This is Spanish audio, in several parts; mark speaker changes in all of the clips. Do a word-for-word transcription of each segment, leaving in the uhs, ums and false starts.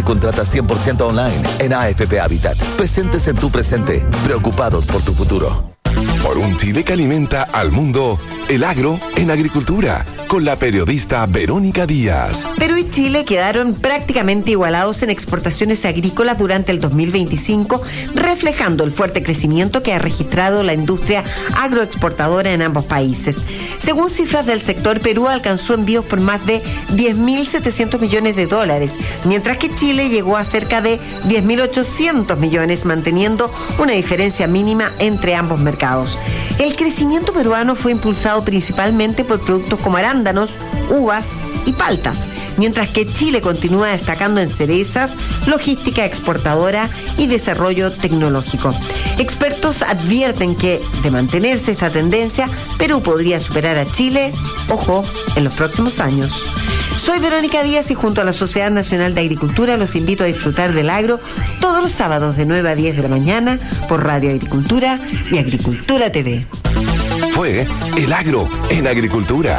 Speaker 1: y contrata cien por ciento online en A F P Habitat. Presentes en tu presente, preocupados por tu futuro.
Speaker 2: Por un Chile que alimenta al mundo, el agro en agricultura, con la periodista Verónica Díaz.
Speaker 3: Perú y Chile quedaron prácticamente igualados en exportaciones agrícolas durante el dos mil veinticinco, reflejando el fuerte crecimiento que ha registrado la industria agroexportadora en ambos países. Según cifras del sector, Perú alcanzó envíos por más de diez mil setecientos millones de dólares, mientras que Chile llegó a cerca de diez mil ochocientos millones, manteniendo una diferencia mínima entre ambos mercados. El crecimiento peruano fue impulsado principalmente por productos como arándanos, uvas y paltas, mientras que Chile continúa destacando en cerezas, logística exportadora y desarrollo tecnológico. Expertos advierten que, de mantenerse esta tendencia, Perú podría superar a Chile, ojo, en los próximos años. Soy Verónica Díaz y junto a la Sociedad Nacional de Agricultura los invito a disfrutar del agro todos los sábados de nueve a diez de la mañana por Radio Agricultura y Agricultura T V.
Speaker 2: Fue El Agro en Agricultura.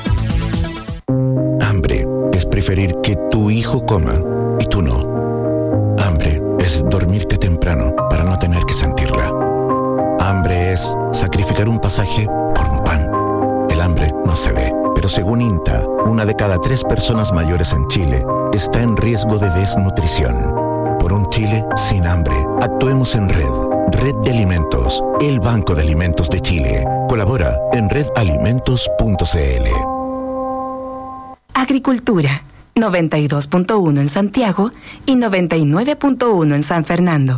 Speaker 4: Hambre es preferir que tu hijo coma y tú no. Hambre es dormirte temprano para no tener que sentirla. Hambre es sacrificar un pasaje por un pan. El hambre no se ve, pero según INTA, una de cada tres personas mayores en Chile está en riesgo de desnutrición. Por un Chile sin hambre, actuemos en red. Red de Alimentos, el Banco de Alimentos de Chile. Colabora en red alimentos punto c l.
Speaker 5: Agricultura, noventa y dos punto uno en Santiago y noventa y nueve punto uno en San Fernando.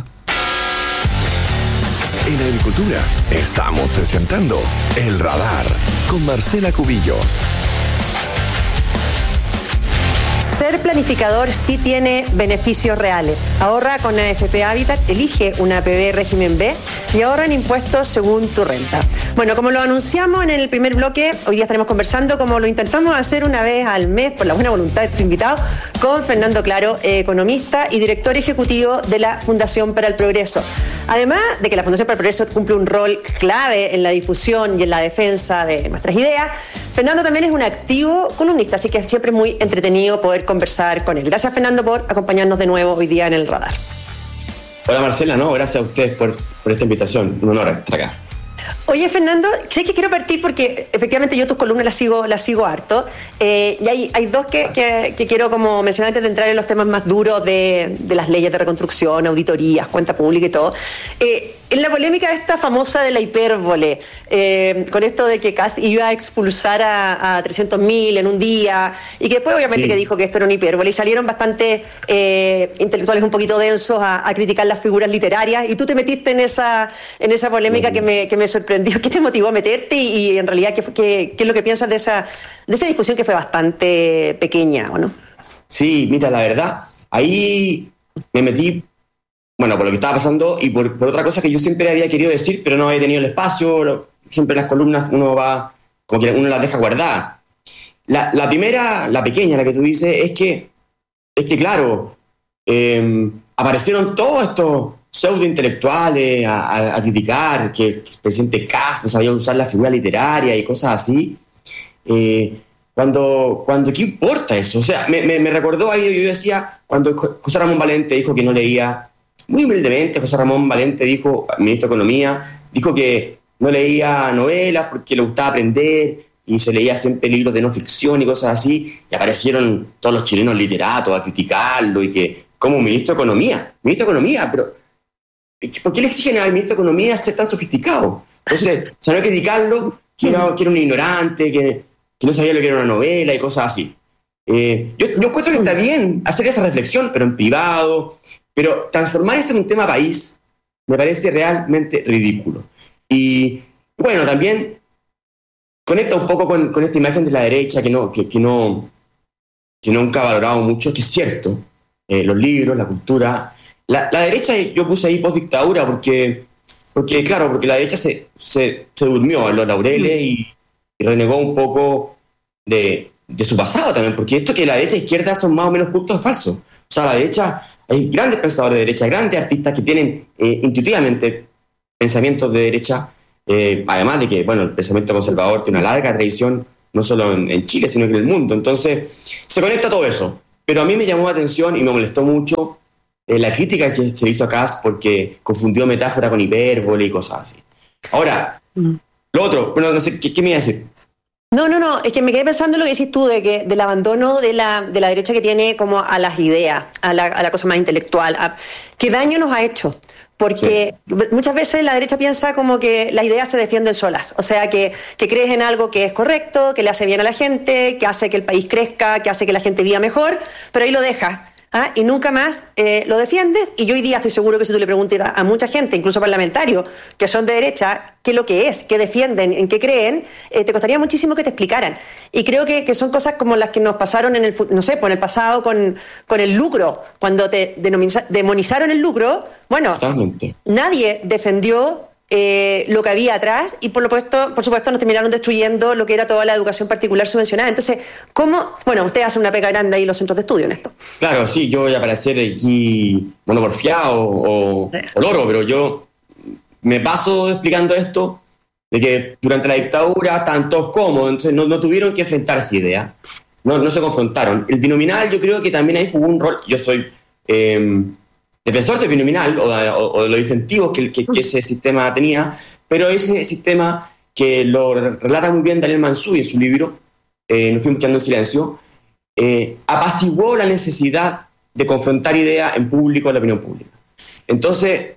Speaker 2: En Agricultura estamos presentando El Radar con Marcela Cubillos.
Speaker 6: Ser planificador sí tiene beneficios reales. Ahorra con A F P Habitat, elige una A P B régimen B y ahorra en impuestos según tu renta. Bueno, como lo anunciamos en el primer bloque, hoy día estaremos conversando, como lo intentamos hacer una vez al mes, por la buena voluntad de tu invitado, con Fernando Claro, economista y director ejecutivo de la Fundación para el Progreso. Además de que la Fundación para el Progreso cumple un rol clave en la difusión y en la defensa de nuestras ideas, Fernando también es un activo columnista, así que siempre es muy entretenido poder conversar con él. Gracias, Fernando, por acompañarnos de nuevo hoy día en El Radar.
Speaker 7: Hola, Marcela, no, gracias a ustedes por, por esta invitación. Un honor estar acá.
Speaker 6: Oye, Fernando, sé que quiero partir porque efectivamente yo tus columnas las sigo, las sigo harto. Eh, y hay, hay dos que, que, que quiero como mencionar antes de entrar en los temas más duros de, de las leyes de reconstrucción, auditorías, cuenta pública y todo. Eh, en la polémica esta famosa de la hipérbole, eh, con esto de que Kast iba a expulsar a, a trescientos mil en un día, y que después obviamente sí, que dijo que esto era una hipérbole, y salieron bastante eh, intelectuales un poquito densos a, a criticar las figuras literarias, y tú te metiste en esa en esa polémica sí. que, me, que me sorprendió. ¿Qué te motivó a meterte? Y, y en realidad, ¿qué, qué, ¿qué es lo que piensas de esa, de esa discusión que fue bastante pequeña, o no?
Speaker 7: Sí, mira, la verdad, ahí me metí, bueno, por lo que estaba pasando y por, por otra cosa que yo siempre había querido decir, pero no había tenido el espacio. Lo, siempre las columnas uno va, como que uno las deja guardadas. La, la primera, la pequeña, la que tú dices, es que, es que claro, eh, aparecieron todos estos pseudo-intelectuales a, a, a criticar que el presidente Kast no sabía usar la figura literaria y cosas así. Eh, cuando, cuando, ¿qué importa eso? O sea, me, me, me recordó ahí, yo decía, cuando José Ramón Valente dijo que no leía, muy humildemente, José Ramón Valente dijo, ministro de Economía, dijo que no leía novelas porque le gustaba aprender y se leía siempre libros de no ficción y cosas así, y aparecieron todos los chilenos literatos a criticarlo y que, como ministro de Economía, ministro de Economía, pero ¿por qué le exigen al ministro de Economía ser tan sofisticado? Entonces, se no hay que criticarlo, que era, que era un ignorante, que, que no sabía lo que era una novela y cosas así. Eh, yo, yo encuentro que está bien hacer esa reflexión, pero en privado. Pero transformar esto en un tema país me parece realmente ridículo. Y bueno, también conecta un poco con, con esta imagen de la derecha que, no, que, que, no, que nunca ha valorado mucho, que es cierto, eh, los libros, la cultura. La, la derecha, yo puse ahí post-dictadura porque, porque, claro, porque la derecha se, se, se durmió en los laureles y, y renegó un poco de, de su pasado también, porque esto que la derecha e izquierda son más o menos cultos falsos. O sea, la derecha... Hay grandes pensadores de derecha, grandes artistas que tienen eh, intuitivamente pensamientos de derecha, eh, además de que, bueno, el pensamiento conservador tiene una larga tradición, no solo en, en Chile, sino que en el mundo. Entonces, se conecta todo eso. Pero a mí me llamó la atención y me molestó mucho eh, la crítica que se hizo a Kast porque confundió metáfora con hipérbole y cosas así. Ahora, mm. lo otro, bueno, no sé, ¿qué, qué me iba a decir?
Speaker 6: No, no, no, es que me quedé pensando en lo que decís tú, de que del abandono de la, de la derecha que tiene como a las ideas, a la, a la cosa más intelectual. A, ¿qué daño nos ha hecho? Porque sí. muchas veces la derecha piensa como que las ideas se defienden solas. O sea, que, que crees en algo que es correcto, que le hace bien a la gente, que hace que el país crezca, que hace que la gente viva mejor, pero ahí lo dejas. ¿Ah? Y nunca más eh, lo defiendes. Y yo hoy día estoy seguro que si tú le preguntas a, a mucha gente, incluso parlamentarios, que son de derecha, qué es lo que es, qué defienden, en qué creen, eh, te costaría muchísimo que te explicaran. Y creo que, que son cosas como las que nos pasaron en el, no sé, pues en el pasado con, con el lucro, cuando te demonizaron el lucro. Bueno, totalmente. Nadie defendió Eh, lo que había atrás y por supuesto, por supuesto nos terminaron destruyendo lo que era toda la educación particular subvencionada. Entonces, ¿cómo? Bueno, usted hace una pega grande ahí en los centros de estudio en esto.
Speaker 7: Claro, sí, yo voy a parecer aquí monoporfiado o, o loro, pero yo me paso explicando esto de que durante la dictadura estaban todos cómodos, entonces no, no tuvieron que enfrentar esa idea, no, no se confrontaron. El binominal yo creo que también ahí jugó un rol. Yo soy eh, defensor del binominal o de, o, o de los incentivos que, que, que ese sistema tenía, pero ese sistema que lo relata muy bien Daniel Mansuy en su libro, eh, Nos fuimos quedando en silencio, eh, apaciguó la necesidad de confrontar ideas en público, en la opinión pública. Entonces,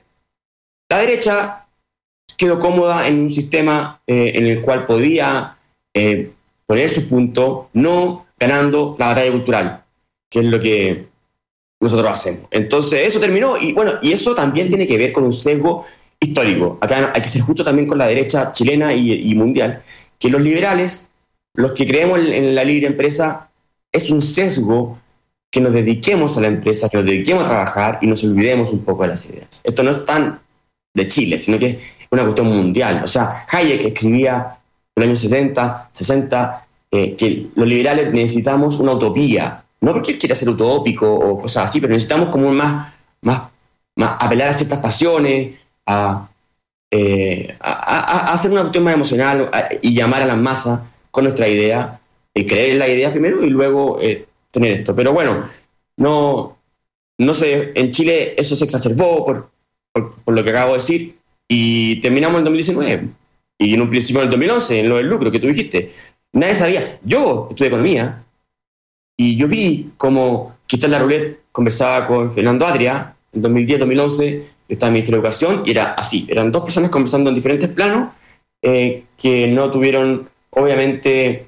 Speaker 7: la derecha quedó cómoda en un sistema eh, en el cual podía eh, poner su punto, no ganando la batalla cultural, que es lo que nosotros hacemos. Entonces, eso terminó, y bueno, y eso también tiene que ver con un sesgo histórico. Acá hay que ser justo también con la derecha chilena y, y mundial, que los liberales, los que creemos en, en la libre empresa, es un sesgo que nos dediquemos a la empresa, que nos dediquemos a trabajar y nos olvidemos un poco de las ideas. Esto no es tan de Chile, sino que es una cuestión mundial. O sea, Hayek escribía en los años setenta, sesenta, eh, que los liberales necesitamos una utopía. No porque él quiera ser utópico o cosas así, pero necesitamos como más, más, más apelar a ciertas pasiones, a, eh, a, a, a hacer una cuestión más emocional a, y llamar a las masas con nuestra idea, y creer en la idea primero y luego eh, tener esto. Pero bueno, no, no sé, en Chile eso se exacerbó por, por, por lo que acabo de decir, y terminamos en el dos mil diecinueve, y en un principio en el dos mil once, en lo del lucro que tú dijiste. Nadie sabía. Yo estudié economía, y yo vi como Cristal Laroulet conversaba con Fernando Adria en dos mil diez, dos mil once, yo estaba en el Ministerio de Educación, y era así, eran dos personas conversando en diferentes planos eh, que no tuvieron, obviamente,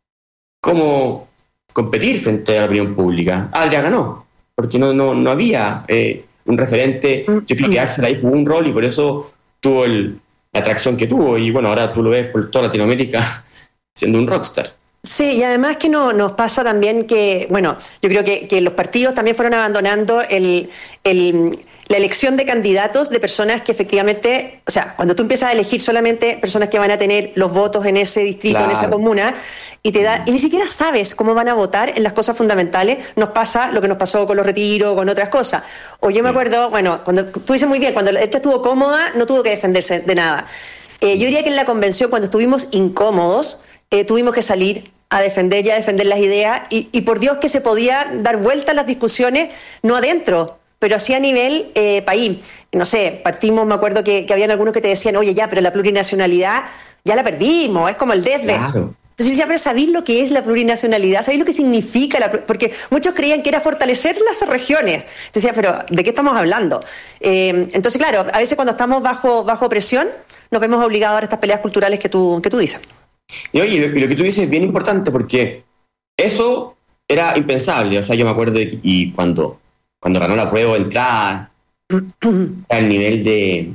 Speaker 7: cómo competir frente a la opinión pública. Adria ganó, porque no, no, no había eh, un referente. Yo creo que Axel ahí jugó un rol y por eso tuvo el, la atracción que tuvo, y bueno, ahora tú lo ves por toda Latinoamérica siendo un rockstar.
Speaker 6: Sí, y además que no, nos pasa también que, bueno, yo creo que, que los partidos también fueron abandonando el, el, la elección de candidatos de personas que efectivamente, o sea, cuando tú empiezas a elegir solamente personas que van a tener los votos en ese distrito, claro, en esa comuna, y te da, y ni siquiera sabes cómo van a votar en las cosas fundamentales, nos pasa lo que nos pasó con los retiros, con otras cosas. O yo me acuerdo, bueno, cuando tú dices muy bien, cuando la derecha estuvo cómoda, no tuvo que defenderse de nada. Eh, yo diría que en la convención, cuando estuvimos incómodos, eh, tuvimos que salir a defender y a defender las ideas, y, y por Dios que se podía dar vuelta a las discusiones, no adentro, pero sí a nivel eh, país. No sé, partimos, me acuerdo que, que habían algunos que te decían, oye, ya, pero la plurinacionalidad ya la perdimos, es como el desde. Claro. Entonces yo decía, pero ¿sabéis lo que es la plurinacionalidad? ¿Sabéis lo que significa? La, porque muchos creían que era fortalecer las regiones. Entonces decía, pero ¿de qué estamos hablando? Eh, entonces, claro, a veces cuando estamos bajo, bajo presión, nos vemos obligados a dar estas peleas culturales que tú, que tú dices.
Speaker 7: Y oye, lo, lo que tú dices es bien importante, porque eso era impensable. O sea, yo me acuerdo de, y cuando, cuando ganó la prueba de entrada, el nivel de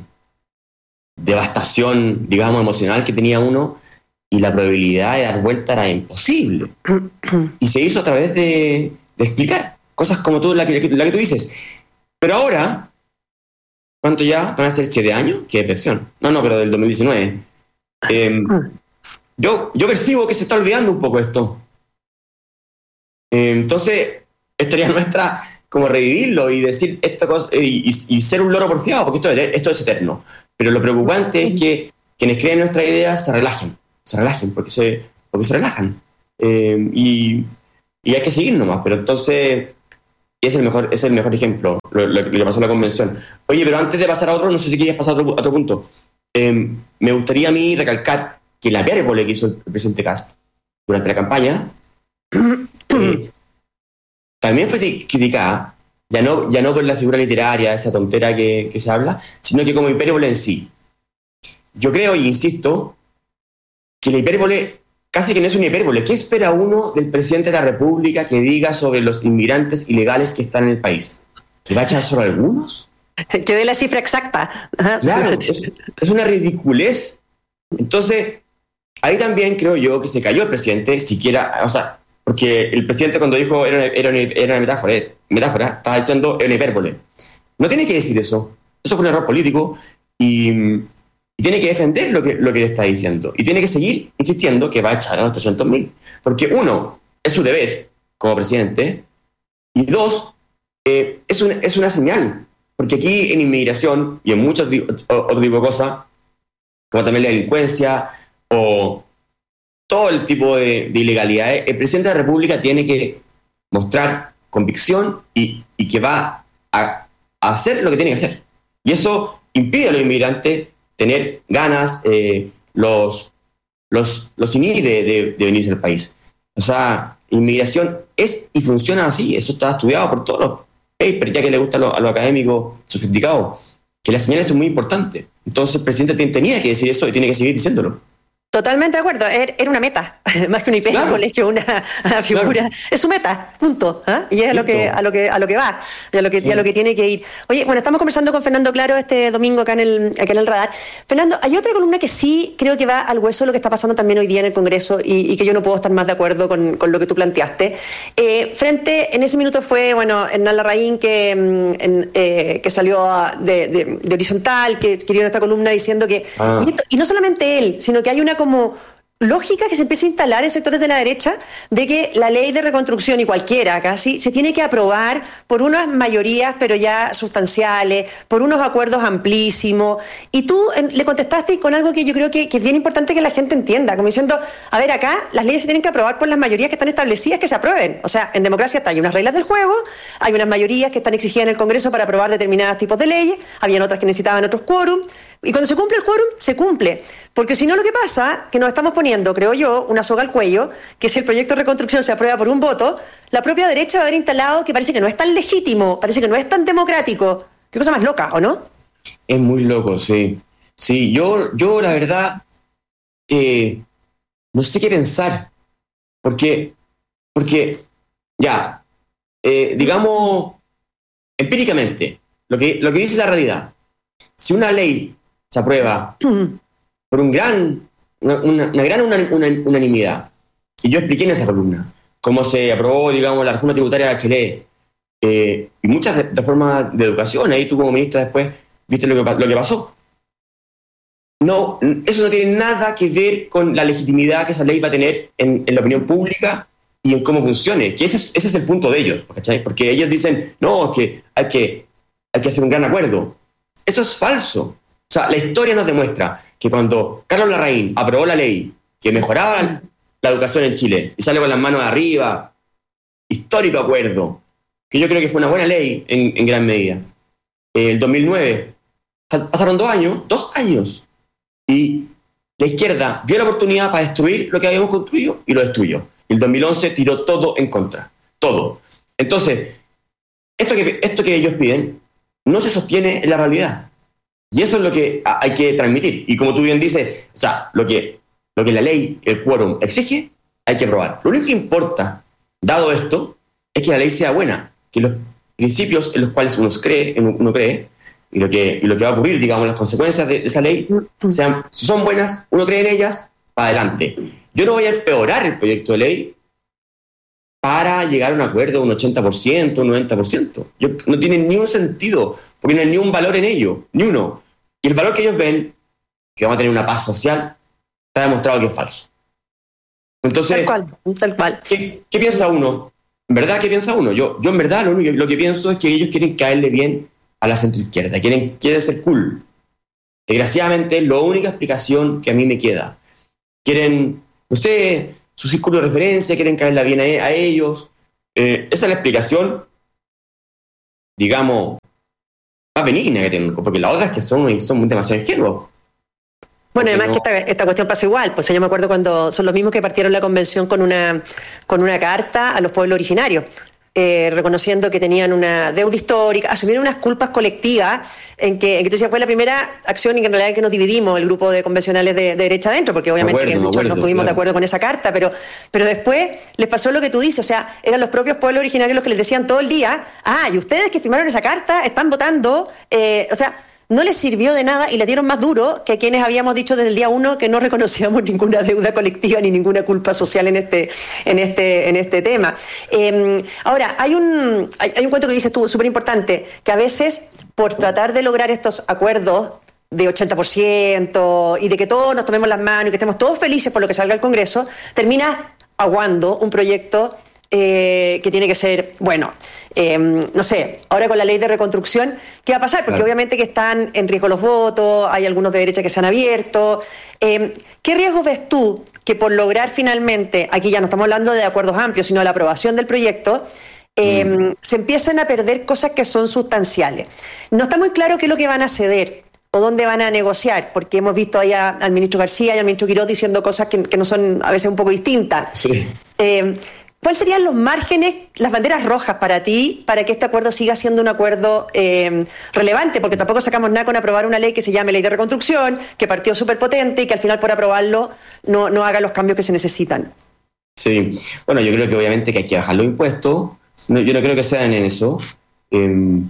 Speaker 7: devastación, digamos, emocional que tenía uno, y la probabilidad de dar vuelta era imposible. Y se hizo a través de, de explicar cosas como tú, la que, la que tú dices. Pero ahora, ¿cuánto ya? ¿Van a ser siete años? ¡Qué depresión! No, no, pero del dos mil diecinueve. Eh, yo, yo percibo que se está olvidando un poco esto. Eh, entonces, estaría nuestra como revivirlo y decir esta cosa, y, y, y ser un loro porfiado, porque esto, esto es eterno. Pero lo preocupante es que quienes creen nuestras ideas se relajen. se relajen, porque se, porque se relajan. Eh, y, y hay que seguir nomás. Pero entonces, Y es el mejor, es el mejor ejemplo, lo, lo, lo que pasó en la convención. Oye, pero antes de pasar a otro, no sé si querías pasar a otro, a otro punto. Eh, me gustaría a mí recalcar que la hipérbole que hizo el presidente Kast durante la campaña eh, también fue criticada, ya no, ya no por la figura literaria, esa tontera que, que se habla, sino que como hipérbole en sí. Yo creo, y insisto, que la hipérbole casi que no es una hipérbole. ¿Qué espera uno del presidente de la República que diga sobre los inmigrantes ilegales que están en el país? ¿Que va a echar solo a algunos?
Speaker 6: Que dé la cifra exacta.
Speaker 7: Claro, es, es una ridiculez. Entonces, ahí también creo yo que se cayó el presidente, siquiera, o sea, porque el presidente cuando dijo era una, era una, era una metáfora, metáfora, estaba diciendo era una hipérbole. No tiene que decir eso. Eso fue un error político y, y tiene que defender lo que, lo que le está diciendo. Y tiene que seguir insistiendo que va a echar a los trescientos mil. Porque uno, es su deber como presidente, y dos, eh, es, un, es una señal. Porque aquí en inmigración y en muchos otro tipo de cosas, como también la delincuencia o todo el tipo de, de ilegalidades, el presidente de la República tiene que mostrar convicción y, y que va a, a hacer lo que tiene que hacer. Y eso impide a los inmigrantes tener ganas, eh, los, los, los inhibe de, de venirse al país. O sea, inmigración es y funciona así, eso está estudiado por todos los papers, ya que le gusta a los lo académicos sofisticados, que las señales son muy importantes. Entonces el presidente tenía que decir eso y tiene que seguir diciéndolo.
Speaker 6: Totalmente de acuerdo, era una meta, más que una hipérbole, claro. Que una, una figura, claro. Es su meta, punto, ¿eh? Y es a lo que a lo que a lo que va, y a lo que, sí. Y a lo que tiene que ir. Oye, bueno, estamos conversando con Fernando Claro este domingo acá en el acá en el Radar. Fernando, hay otra columna que sí creo que va al hueso de lo que está pasando también hoy día en el Congreso y, y que yo no puedo estar más de acuerdo con, con lo que tú planteaste. Eh, frente, en ese minuto fue, bueno, Hernán Larraín que, en, eh, que salió de, de, de Horizontal, que escribió esta columna diciendo que, ah. y, esto, y no solamente él, sino que hay una como lógica que se empieza a instalar en sectores de la derecha de que la ley de reconstrucción y cualquiera casi se tiene que aprobar por unas mayorías pero ya sustanciales, por unos acuerdos amplísimos, y tú eh, le contestaste con algo que yo creo que, que es bien importante que la gente entienda, como diciendo, a ver, acá las leyes se tienen que aprobar por las mayorías que están establecidas que se aprueben. O sea, en democracia hay unas reglas del juego, hay unas mayorías que están exigidas en el Congreso para aprobar determinados tipos de leyes, habían otras que necesitaban otros quórum. Y cuando se cumple el quórum, se cumple. Porque si no, lo que pasa, que nos estamos poniendo, creo yo, una soga al cuello, que si el proyecto de reconstrucción se aprueba por un voto, la propia derecha va a haber instalado que parece que no es tan legítimo, parece que no es tan democrático. Qué cosa más loca, ¿o no?
Speaker 7: Es muy loco, sí. Sí, yo, yo la verdad, eh, no sé qué pensar. Porque, porque ya, eh, digamos, empíricamente, lo que, lo que dice la realidad, si una ley se aprueba por un gran, una, una, una gran una, una, unanimidad. Y yo expliqué en esa columna cómo se aprobó, digamos, la reforma tributaria de Bachelet eh, y muchas reformas de educación. Ahí tú como ministra después viste lo que, lo que pasó. No, eso no tiene nada que ver con la legitimidad que esa ley va a tener en, en la opinión pública y en cómo funcione. Que ese es, ese es el punto de ellos, ¿cachai? Porque ellos dicen, no, es que hay que, hay que hacer un gran acuerdo. Eso es falso. O sea, la historia nos demuestra que cuando Carlos Larraín aprobó la ley que mejoraba la, la educación en Chile y sale con las manos arriba, histórico acuerdo, que yo creo que fue una buena ley en, en gran medida. El dos mil nueve, pasaron dos años, dos años, y la izquierda vio la oportunidad para destruir lo que habíamos construido y lo destruyó. El dos mil once tiró todo en contra, todo. Entonces, esto que, esto que ellos piden no se sostiene en la realidad. Y eso es lo que hay que transmitir. Y como tú bien dices, o sea, lo que, lo que la ley, el quórum exige, hay que aprobar. Lo único que importa, dado esto, es que la ley sea buena, que los principios en los cuales uno cree, uno cree y, lo que, y lo que va a ocurrir, digamos, las consecuencias de, de esa ley, sean, si son buenas, uno cree en ellas, para adelante. Yo no voy a empeorar el proyecto de ley para llegar a un acuerdo de un ochenta por ciento, un noventa por ciento. Yo, no tiene ni un sentido, porque no hay ni un valor en ello, ni uno. Y el valor que ellos ven, que vamos a tener una paz social, está demostrado que es falso. Entonces,
Speaker 6: tal cual, tal cual.
Speaker 7: ¿Qué, qué piensa uno? ¿En verdad qué piensa uno? Yo, yo en verdad lo único que, lo que pienso es que ellos quieren caerle bien a la centroizquierda, quieren, quieren ser cool. Desgraciadamente es la única explicación que a mí me queda. Quieren, no sé, su círculo de referencia, quieren caerle bien a, a ellos. Eh, esa es la explicación digamos, más benigna que tengo, porque las otras que son, son demasiado ingenuos.
Speaker 6: Bueno, además
Speaker 7: no...
Speaker 6: que esta, esta cuestión pasa igual, pues yo me acuerdo cuando son los mismos que partieron la convención con una, con una carta a los pueblos originarios, eh, reconociendo que tenían una deuda histórica, asumieron unas culpas colectivas, en que, en que tú decías, fue la primera acción en que en realidad que nos dividimos el grupo de convencionales de, de derecha adentro, porque obviamente
Speaker 7: acuerdo,
Speaker 6: que muchos
Speaker 7: acuerdo,
Speaker 6: no estuvimos
Speaker 7: claro.
Speaker 6: de acuerdo con esa carta, pero, pero después les pasó lo que tú dices, o sea, eran los propios pueblos originarios los que les decían todo el día, ah, y ustedes que firmaron esa carta están votando, eh, o sea, no les sirvió de nada y le dieron más duro que quienes habíamos dicho desde el día uno que no reconocíamos ninguna deuda colectiva ni ninguna culpa social en este, en este, en este tema. Eh, ahora, hay un, hay, hay un cuento que dices tú, súper importante, que a veces por tratar de lograr estos acuerdos de ochenta por ciento y de que todos nos tomemos las manos y que estemos todos felices por lo que salga del Congreso, termina aguando un proyecto Eh, que tiene que ser, bueno, eh, no sé, ahora con la ley de reconstrucción, ¿qué va a pasar? Porque claro, obviamente que están en riesgo los votos, hay algunos de derecha que se han abierto. Eh, ¿Qué riesgos ves tú que por lograr finalmente, aquí ya no estamos hablando de acuerdos amplios, sino de la aprobación del proyecto, eh, mm. se empiezan a perder cosas que son sustanciales? No está muy claro qué es lo que van a ceder o dónde van a negociar, porque hemos visto allá al ministro García y al ministro Quirós diciendo cosas que, que no son a veces un poco distintas.
Speaker 7: Sí.
Speaker 6: Eh, ¿Cuáles serían los márgenes, las banderas rojas para ti, para que este acuerdo siga siendo un acuerdo eh, relevante? Porque tampoco sacamos nada con aprobar una ley que se llame Ley de Reconstrucción, que partió súper potente y que al final por aprobarlo no, no haga los cambios que se necesitan.
Speaker 7: Sí, bueno, yo creo que obviamente que hay que bajar los impuestos. No, yo no creo que sean en eso. Eh,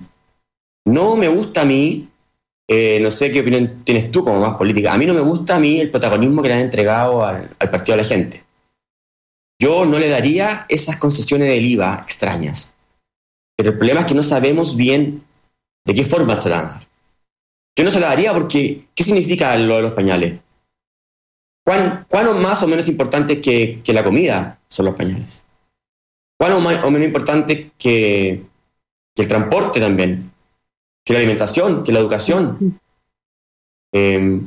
Speaker 7: no me gusta a mí, eh, no sé qué opinión tienes tú como más política, a mí no me gusta a mí el protagonismo que le han entregado al, al Partido de la Gente. Yo no le daría esas concesiones del I V A extrañas. Pero el problema es que no sabemos bien de qué forma se la van a dar. Yo no se la daría porque, ¿qué significa lo de los pañales? ¿Cuán, cuán más o menos importante que, que la comida son los pañales? ¿Cuán o, más, o menos importante que, que el transporte también? Que la alimentación, que la educación. Eh,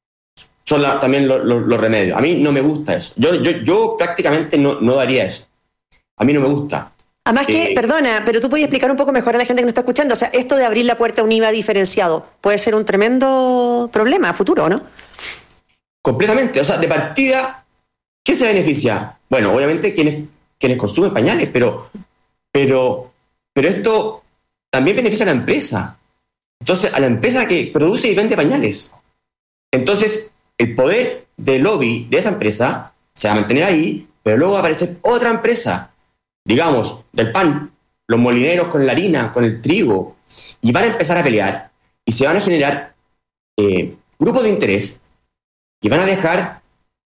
Speaker 7: son la, también lo, lo, los remedios. A mí no me gusta eso. Yo, yo, yo prácticamente no, no daría eso. A mí no me gusta.
Speaker 6: Además que, eh, perdona, pero tú puedes explicar un poco mejor a la gente que nos está escuchando. O sea, esto de abrir la puerta a un I V A diferenciado puede ser un tremendo problema a futuro, ¿no?
Speaker 7: Completamente. O sea, de partida, ¿quién se beneficia? Bueno, obviamente quienes, quienes consumen pañales, pero, pero, pero esto también beneficia a la empresa. Entonces, a la empresa que produce y vende pañales. Entonces, el poder de lobby de esa empresa se va a mantener ahí, pero luego va a aparecer otra empresa, digamos, del pan, los molineros con la harina, con el trigo, y van a empezar a pelear y se van a generar eh, grupos de interés que van a dejar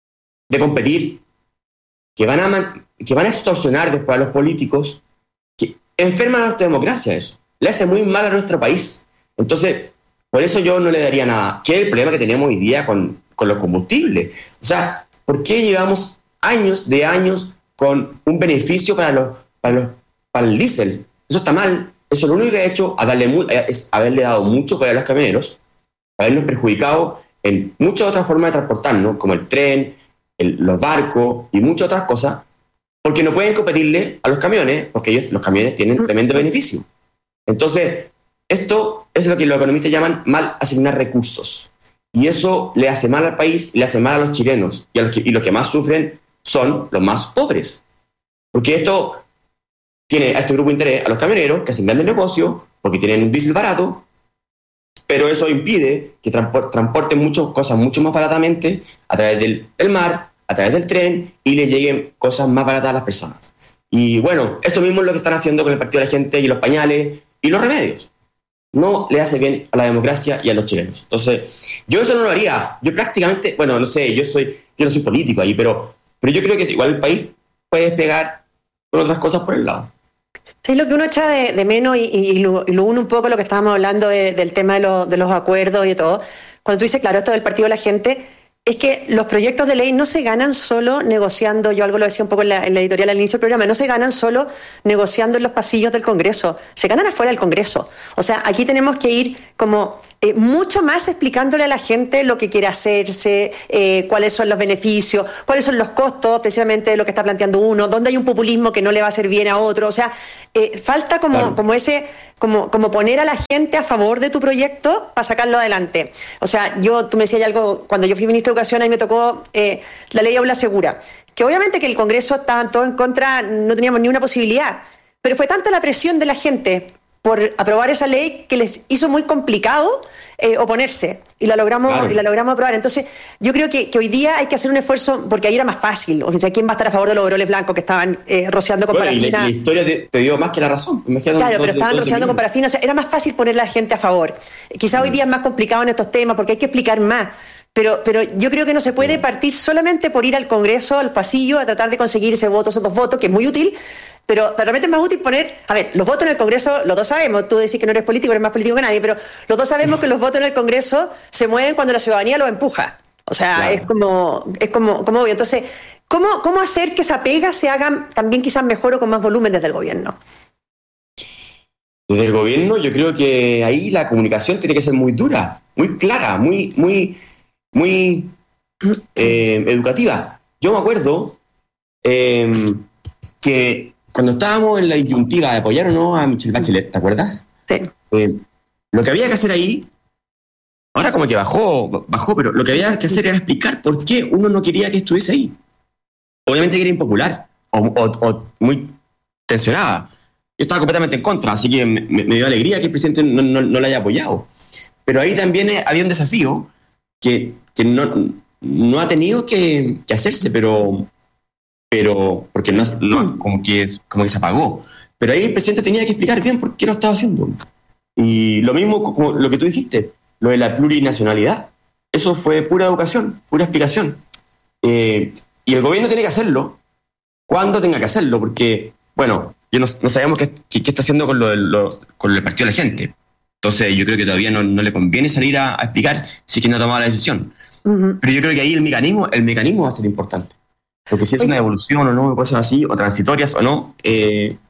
Speaker 7: de competir, que van a, man- que van a extorsionar después a los políticos, que enferman a nuestra democracia eso, le hace muy mal a nuestro país. Entonces, por eso yo no le daría nada. ¿Qué es el problema que tenemos hoy día con, con los combustibles? O sea, ¿por qué llevamos años de años con un beneficio para, los, para, los, para el diésel? Eso está mal. Eso lo único que ha hecho a darle mu- es haberle dado mucho poder a los camioneros, habernos perjudicado en muchas otras formas de transportarnos, como el tren, el, los barcos y muchas otras cosas, porque no pueden competirle a los camiones, porque ellos, los camiones tienen tremendo beneficio. Entonces, esto es lo que los economistas llaman mal asignar recursos. Y eso le hace mal al país, le hace mal a los chilenos. Y, a los que, y los que más sufren son los más pobres. Porque esto tiene a este grupo de interés, a los camioneros, que hacen grandes negocios, porque tienen un diésel barato, pero eso impide que transpor- transporten muchas cosas mucho más baratamente a través del, del mar, a través del tren, y le lleguen cosas más baratas a las personas. Y bueno, esto mismo es lo que están haciendo con el Partido de la Gente y los pañales y los remedios. No le hace bien a la democracia y a los chilenos. Entonces, yo eso no lo haría. Yo prácticamente, bueno, no sé, yo soy yo no soy político ahí, pero, pero yo creo que igual el país puede despegar con otras cosas por el lado.
Speaker 6: Es lo que uno echa de, de menos y, y, y, lo, y lo une un poco lo que estábamos hablando de, del tema de, lo, de los acuerdos y de todo. Cuando tú dices, claro, esto del Partido de la Gente, es que los proyectos de ley no se ganan solo negociando, yo algo lo decía un poco en la, en la editorial al inicio del programa, no se ganan solo negociando en los pasillos del Congreso, se ganan afuera del Congreso. O sea, aquí tenemos que ir como eh, mucho más explicándole a la gente lo que quiere hacerse, eh, cuáles son los beneficios, cuáles son los costos precisamente de lo que está planteando uno, dónde hay un populismo que no le va a hacer bien a otro. O sea, eh, falta como, claro. como ese... Como, como poner a la gente a favor de tu proyecto para sacarlo adelante. O sea, yo, tú me decías algo, cuando yo fui ministra de Educación, ahí me tocó eh, la ley Aula Segura, que obviamente que el Congreso estaban todos en contra, no teníamos ni una posibilidad, pero fue tanta la presión de la gente por aprobar esa ley que les hizo muy complicado eh, oponerse, y la logramos claro. y la logramos aprobar. Entonces, yo creo que, que hoy día hay que hacer un esfuerzo, porque ahí era más fácil. O sea, ¿quién va a estar a favor de los overoles blancos que estaban eh, rociando con bueno, parafina?
Speaker 7: Y la, la historia te, te dio más que la razón. Imagínate
Speaker 6: claro,
Speaker 7: todo,
Speaker 6: pero estaban
Speaker 7: todo
Speaker 6: rociando con parafina. O sea, era más fácil poner a la gente a favor. Quizás mm. hoy día es más complicado en estos temas, porque hay que explicar más. Pero, pero yo creo que no se puede partir solamente por ir al Congreso, al pasillo, a tratar de conseguir ese voto, esos dos votos, que es muy útil. Pero realmente es más útil poner... A ver, los votos en el Congreso, los dos sabemos, tú decís que no eres político, eres más político que nadie, pero los dos sabemos que los votos en el Congreso se mueven cuando la ciudadanía los empuja. O sea, claro. es como es como, como obvio. Entonces, ¿cómo, ¿cómo hacer que esa pega se haga también quizás mejor o con más volumen desde el gobierno?
Speaker 7: Desde el gobierno yo creo que ahí la comunicación tiene que ser muy dura, muy clara, muy, muy, muy eh, educativa. Yo me acuerdo eh, que... Cuando estábamos en la disyuntiva de apoyar o no a Michelle Bachelet, ¿te acuerdas?
Speaker 6: Sí.
Speaker 7: Eh, lo que había que hacer ahí, ahora como que bajó, bajó, pero lo que había que hacer era explicar por qué uno no quería que estuviese ahí. Obviamente que era impopular o, o, o muy tensionada. Yo estaba completamente en contra, así que me, me dio alegría que el presidente no, no, no la haya apoyado. Pero ahí también había un desafío que, que no, no ha tenido que, que hacerse, pero... pero porque no, no como que como que se apagó, pero ahí el presidente tenía que explicar bien por qué lo estaba haciendo. Y lo mismo como lo que tú dijiste, lo de la plurinacionalidad, eso fue pura educación, pura aspiración, eh, y el gobierno tiene que hacerlo cuando tenga que hacerlo, porque bueno, yo no, no sabemos qué, qué, qué está haciendo con lo, del, lo con el partido de la gente. Entonces yo creo que todavía no, no le conviene salir a, a explicar si es que no ha tomado la decisión. Uh-huh. Pero yo creo que ahí el mecanismo el mecanismo va a ser importante. Porque si es una evolución o no, cosas así, o transitorias o no, eh,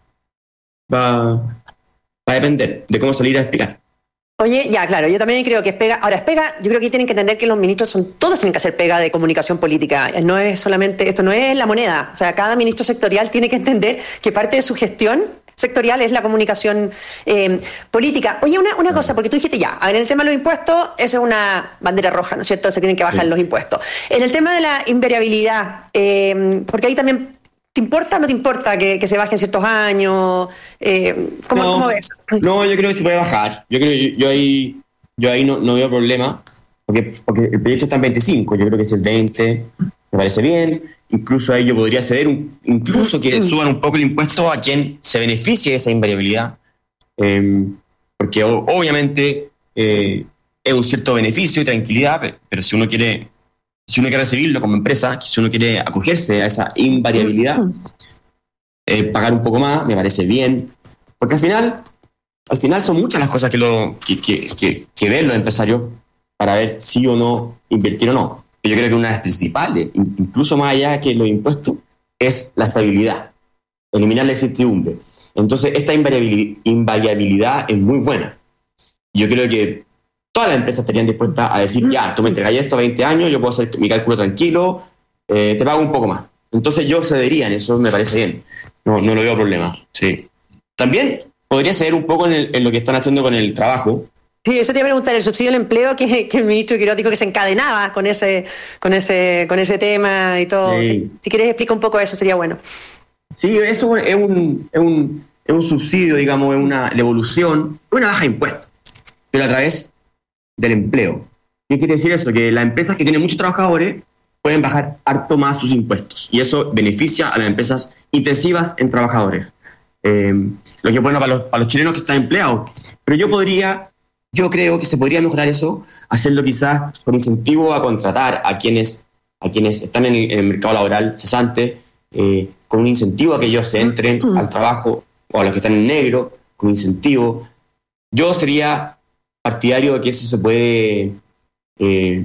Speaker 7: va, va a depender de cómo salir a explicar.
Speaker 6: Oye, ya, claro, yo también creo que es pega. Ahora, es pega, yo creo que tienen que entender que los ministros son, todos tienen que hacer pega de comunicación política. No es solamente, esto no es la moneda. O sea, cada ministro sectorial tiene que entender que parte de su gestión sectorial es la comunicación eh, política. Oye, una, una cosa, porque tú dijiste ya, a ver, en el tema de los impuestos, esa es una bandera roja, ¿no es cierto? Se tienen que bajar sí. los impuestos. En el tema de la invariabilidad, eh, porque ahí también, ¿te importa o no te importa que, que se bajen ciertos años? Eh, ¿cómo,
Speaker 7: no,
Speaker 6: ¿Cómo ves?
Speaker 7: No, yo creo que se puede bajar. Yo creo yo, yo ahí, yo ahí no, no veo problema, porque, porque el proyecto está en veinticinco, yo creo que es el veinte, me parece bien. Incluso ahí yo podría ceder, un, incluso que suban un poco el impuesto a quien se beneficie de esa invariabilidad, eh, porque o, obviamente eh, es un cierto beneficio y tranquilidad, pero, pero si uno quiere, si uno quiere recibirlo como empresa, si uno quiere acogerse a esa invariabilidad, eh, pagar un poco más, me parece bien, porque al final, al final son muchas las cosas que, lo, que, que, que, que ven los empresarios para ver si o no invertir o no. Yo creo que una de las principales, incluso más allá que los impuestos, es la estabilidad, eliminar la incertidumbre. Entonces, esta invariabilidad, invariabilidad es muy buena. Yo creo que todas las empresas estarían dispuestas a decir, ya, tú me entregas esto a veinte años, yo puedo hacer mi cálculo tranquilo, eh, te pago un poco más. Entonces, yo cedería en eso, me parece bien. No, no lo veo problema. Sí. También podría ceder un poco en, el, en lo que están haciendo con el trabajo.
Speaker 6: Sí, eso te iba a preguntar, el subsidio al empleo, que, que el ministro Quiroz dijo que se encadenaba con ese, con ese, con ese tema y todo. Sí. Si quieres explica un poco eso, sería bueno.
Speaker 7: Sí, eso es un, es un, es un subsidio, digamos, es una devolución, una baja de impuestos, pero a través del empleo. ¿Qué quiere decir eso? Que las empresas que tienen muchos trabajadores pueden bajar harto más sus impuestos, y eso beneficia a las empresas intensivas en trabajadores. Eh, lo que es bueno para los, para los chilenos que están empleados. Pero yo podría... Yo creo que se podría mejorar eso, hacerlo quizás con incentivo a contratar a quienes, a quienes están en el, en el mercado laboral cesante, eh, con un incentivo a que ellos se entren al trabajo, o a los que están en negro, con incentivo. Yo sería partidario de que eso se puede eh,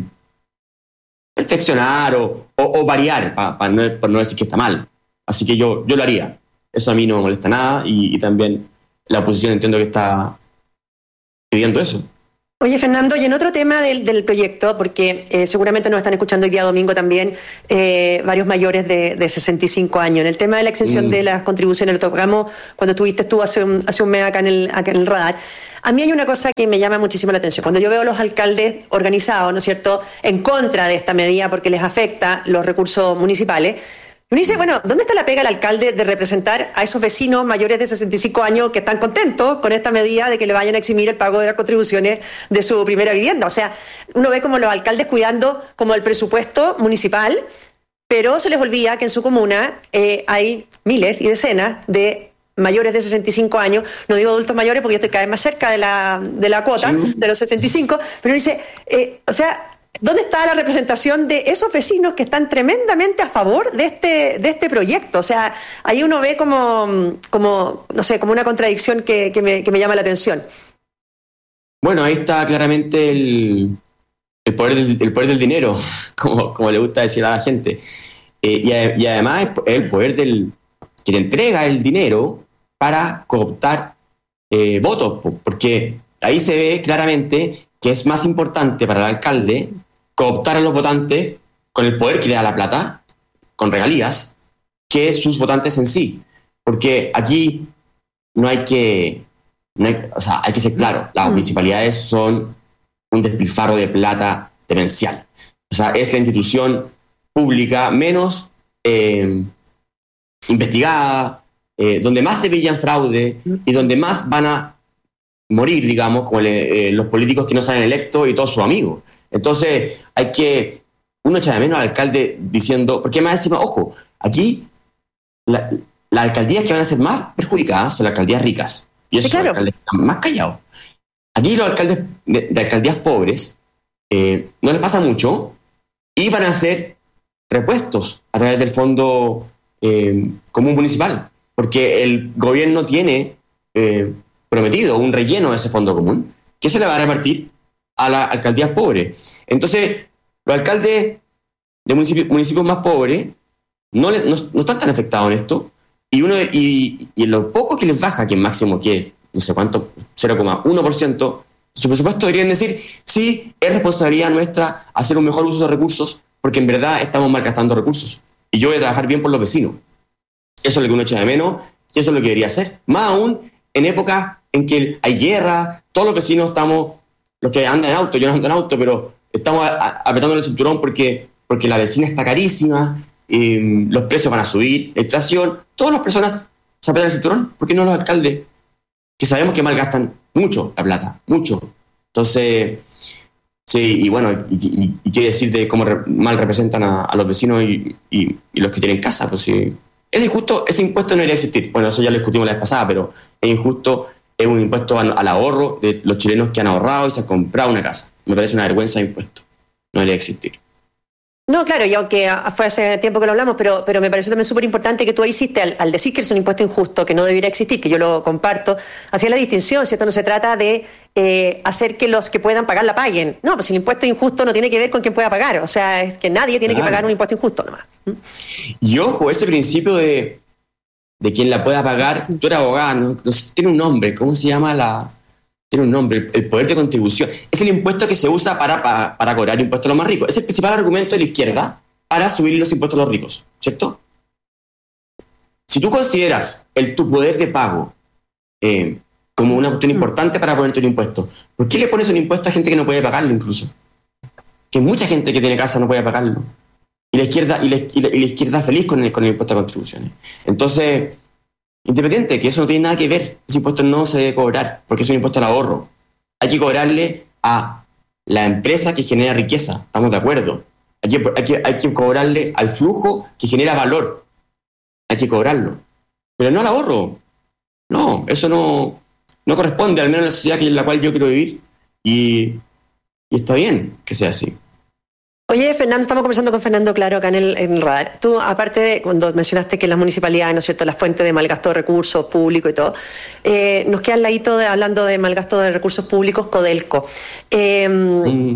Speaker 7: perfeccionar o, o, o variar, para pa no, pa no decir que está mal. Así que yo, yo lo haría. Eso a mí no me molesta nada, y, y también la oposición entiendo que está pidiendo eso.
Speaker 6: Oye, Fernando, y en otro tema del, del proyecto, porque eh, seguramente nos están escuchando hoy día domingo también eh, varios mayores de, de sesenta y cinco años. En el tema de la exención mm. de las contribuciones, lo tocamos cuando estuviste tú hace un, hace un mes acá en, el, acá en el radar. A mí hay una cosa que me llama muchísimo la atención. Cuando yo veo a los alcaldes organizados, ¿no es cierto?, en contra de esta medida porque les afecta los recursos municipales, uno dice, bueno, ¿dónde está la pega del alcalde de representar a esos vecinos mayores de sesenta y cinco años que están contentos con esta medida de que le vayan a eximir el pago de las contribuciones de su primera vivienda? O sea, uno ve como los alcaldes cuidando como el presupuesto municipal, pero se les olvida que en su comuna eh, hay miles y decenas de mayores de sesenta y cinco años, no digo adultos mayores porque yo estoy cada vez más cerca de la, de la cuota, sí, de los sesenta y cinco, pero dice, eh, o sea... ¿Dónde está la representación de esos vecinos que están tremendamente a favor de este de este proyecto? O sea, ahí uno ve como, como no sé, como una contradicción que, que, me, que me llama la atención.
Speaker 7: Bueno, ahí está claramente el, el, poder, del, el poder del dinero, como, como le gusta decir a la gente. Eh, y, y además es el poder del que te entrega el dinero para cooptar eh, votos, porque ahí se ve claramente que es más importante para el alcalde cooptar a los votantes con el poder que le da la plata, con regalías, que sus votantes en sí. Porque aquí no hay que... No hay, o sea, hay que ser claro, las municipalidades son un despilfarro de plata demencial. O sea, es la institución pública menos eh, investigada, eh, donde más se veían fraude y donde más van a morir, digamos, como le, eh, los políticos que no salen electos y todos sus amigos. Entonces, hay que... Uno echa de menos al alcalde diciendo... Porque más encima, ojo, aquí la, las alcaldías que van a ser más perjudicadas son las alcaldías ricas. Y esos sí, claro, son los alcaldes que están más callados. Aquí los alcaldes de, de alcaldías pobres eh, no les pasa mucho y van a ser repuestos a través del Fondo eh, Común Municipal. Porque el gobierno tiene... Eh, prometido un relleno de ese fondo común que se le va a repartir a las alcaldías pobres. Entonces, los alcaldes de municipios, municipios más pobres no, le, no, no están tan afectados en esto y, uno, y, y en lo poco que les baja, que es máximo que es, no sé cuánto, cero coma uno por ciento, su presupuesto deberían decir, sí, es responsabilidad nuestra hacer un mejor uso de recursos porque en verdad estamos malgastando recursos y yo voy a trabajar bien por los vecinos. Eso es lo que uno echa de menos y eso es lo que debería hacer. Más aún en épocas en que hay guerra, todos los vecinos estamos, los que andan en auto, yo no ando en auto, pero estamos a, a, apretando el cinturón porque, porque la benzina está carísima, eh, los precios van a subir, la inflación, todas las personas se apretan el cinturón, ¿por qué no los alcaldes? Que sabemos que malgastan mucho la plata, mucho. Entonces, sí, y bueno, y, y, y qué decir de cómo re, mal representan a, a los vecinos y, y, y los que tienen casa, pues sí. Es injusto, ese impuesto no debería existir. Bueno, eso ya lo discutimos la vez pasada, pero es injusto. Es un impuesto al ahorro de los chilenos que han ahorrado y se han comprado una casa. Me parece una vergüenza de impuesto. No debería existir.
Speaker 6: No, claro, y aunque fue hace tiempo que lo hablamos, pero, pero me pareció también súper importante que tú hiciste, al, al decir que es un impuesto injusto, que no debería existir, que yo lo comparto, hacía la distinción, ¿cierto? No se trata de eh, hacer que los que puedan pagar la paguen. No, pues el impuesto injusto no tiene que ver con quien pueda pagar. O sea, es que nadie tiene claro. que pagar un impuesto injusto nomás.
Speaker 7: Y ojo, ese principio de... de quien la pueda pagar, tú eres abogado, no, no, tiene un nombre, ¿cómo se llama la...? Tiene un nombre, el, el poder de contribución. Es el impuesto que se usa para, para, para cobrar impuestos a los más ricos. Es el principal argumento de la izquierda para subir los impuestos a los ricos, ¿cierto? Si tú consideras el tu poder de pago eh, como una cuestión importante para ponerte un impuesto, ¿por qué le pones un impuesto a gente que no puede pagarlo incluso? Que mucha gente que tiene casa no puede pagarlo. Y la izquierda, y la, y la, y la izquierda feliz con el, con el impuesto a contribuciones. Entonces, independiente, que eso no tiene nada que ver, ese impuesto no se debe cobrar, porque es un impuesto al ahorro. Hay que cobrarle a la empresa que genera riqueza, estamos de acuerdo. Hay que, hay que, hay que cobrarle al flujo que genera valor. Hay que cobrarlo. Pero no al ahorro. No, eso no, no corresponde, al menos en la sociedad en la cual yo quiero vivir. Y, y está bien que sea así.
Speaker 6: Oye, Fernando, estamos conversando con Fernando Claro acá en el, en el radar. Tú, aparte de cuando mencionaste que las municipalidades, ¿no es cierto?, la fuente de malgasto de recursos públicos y todo, eh, nos queda al ladito de, hablando de malgasto de recursos públicos, Codelco. Eh, mm.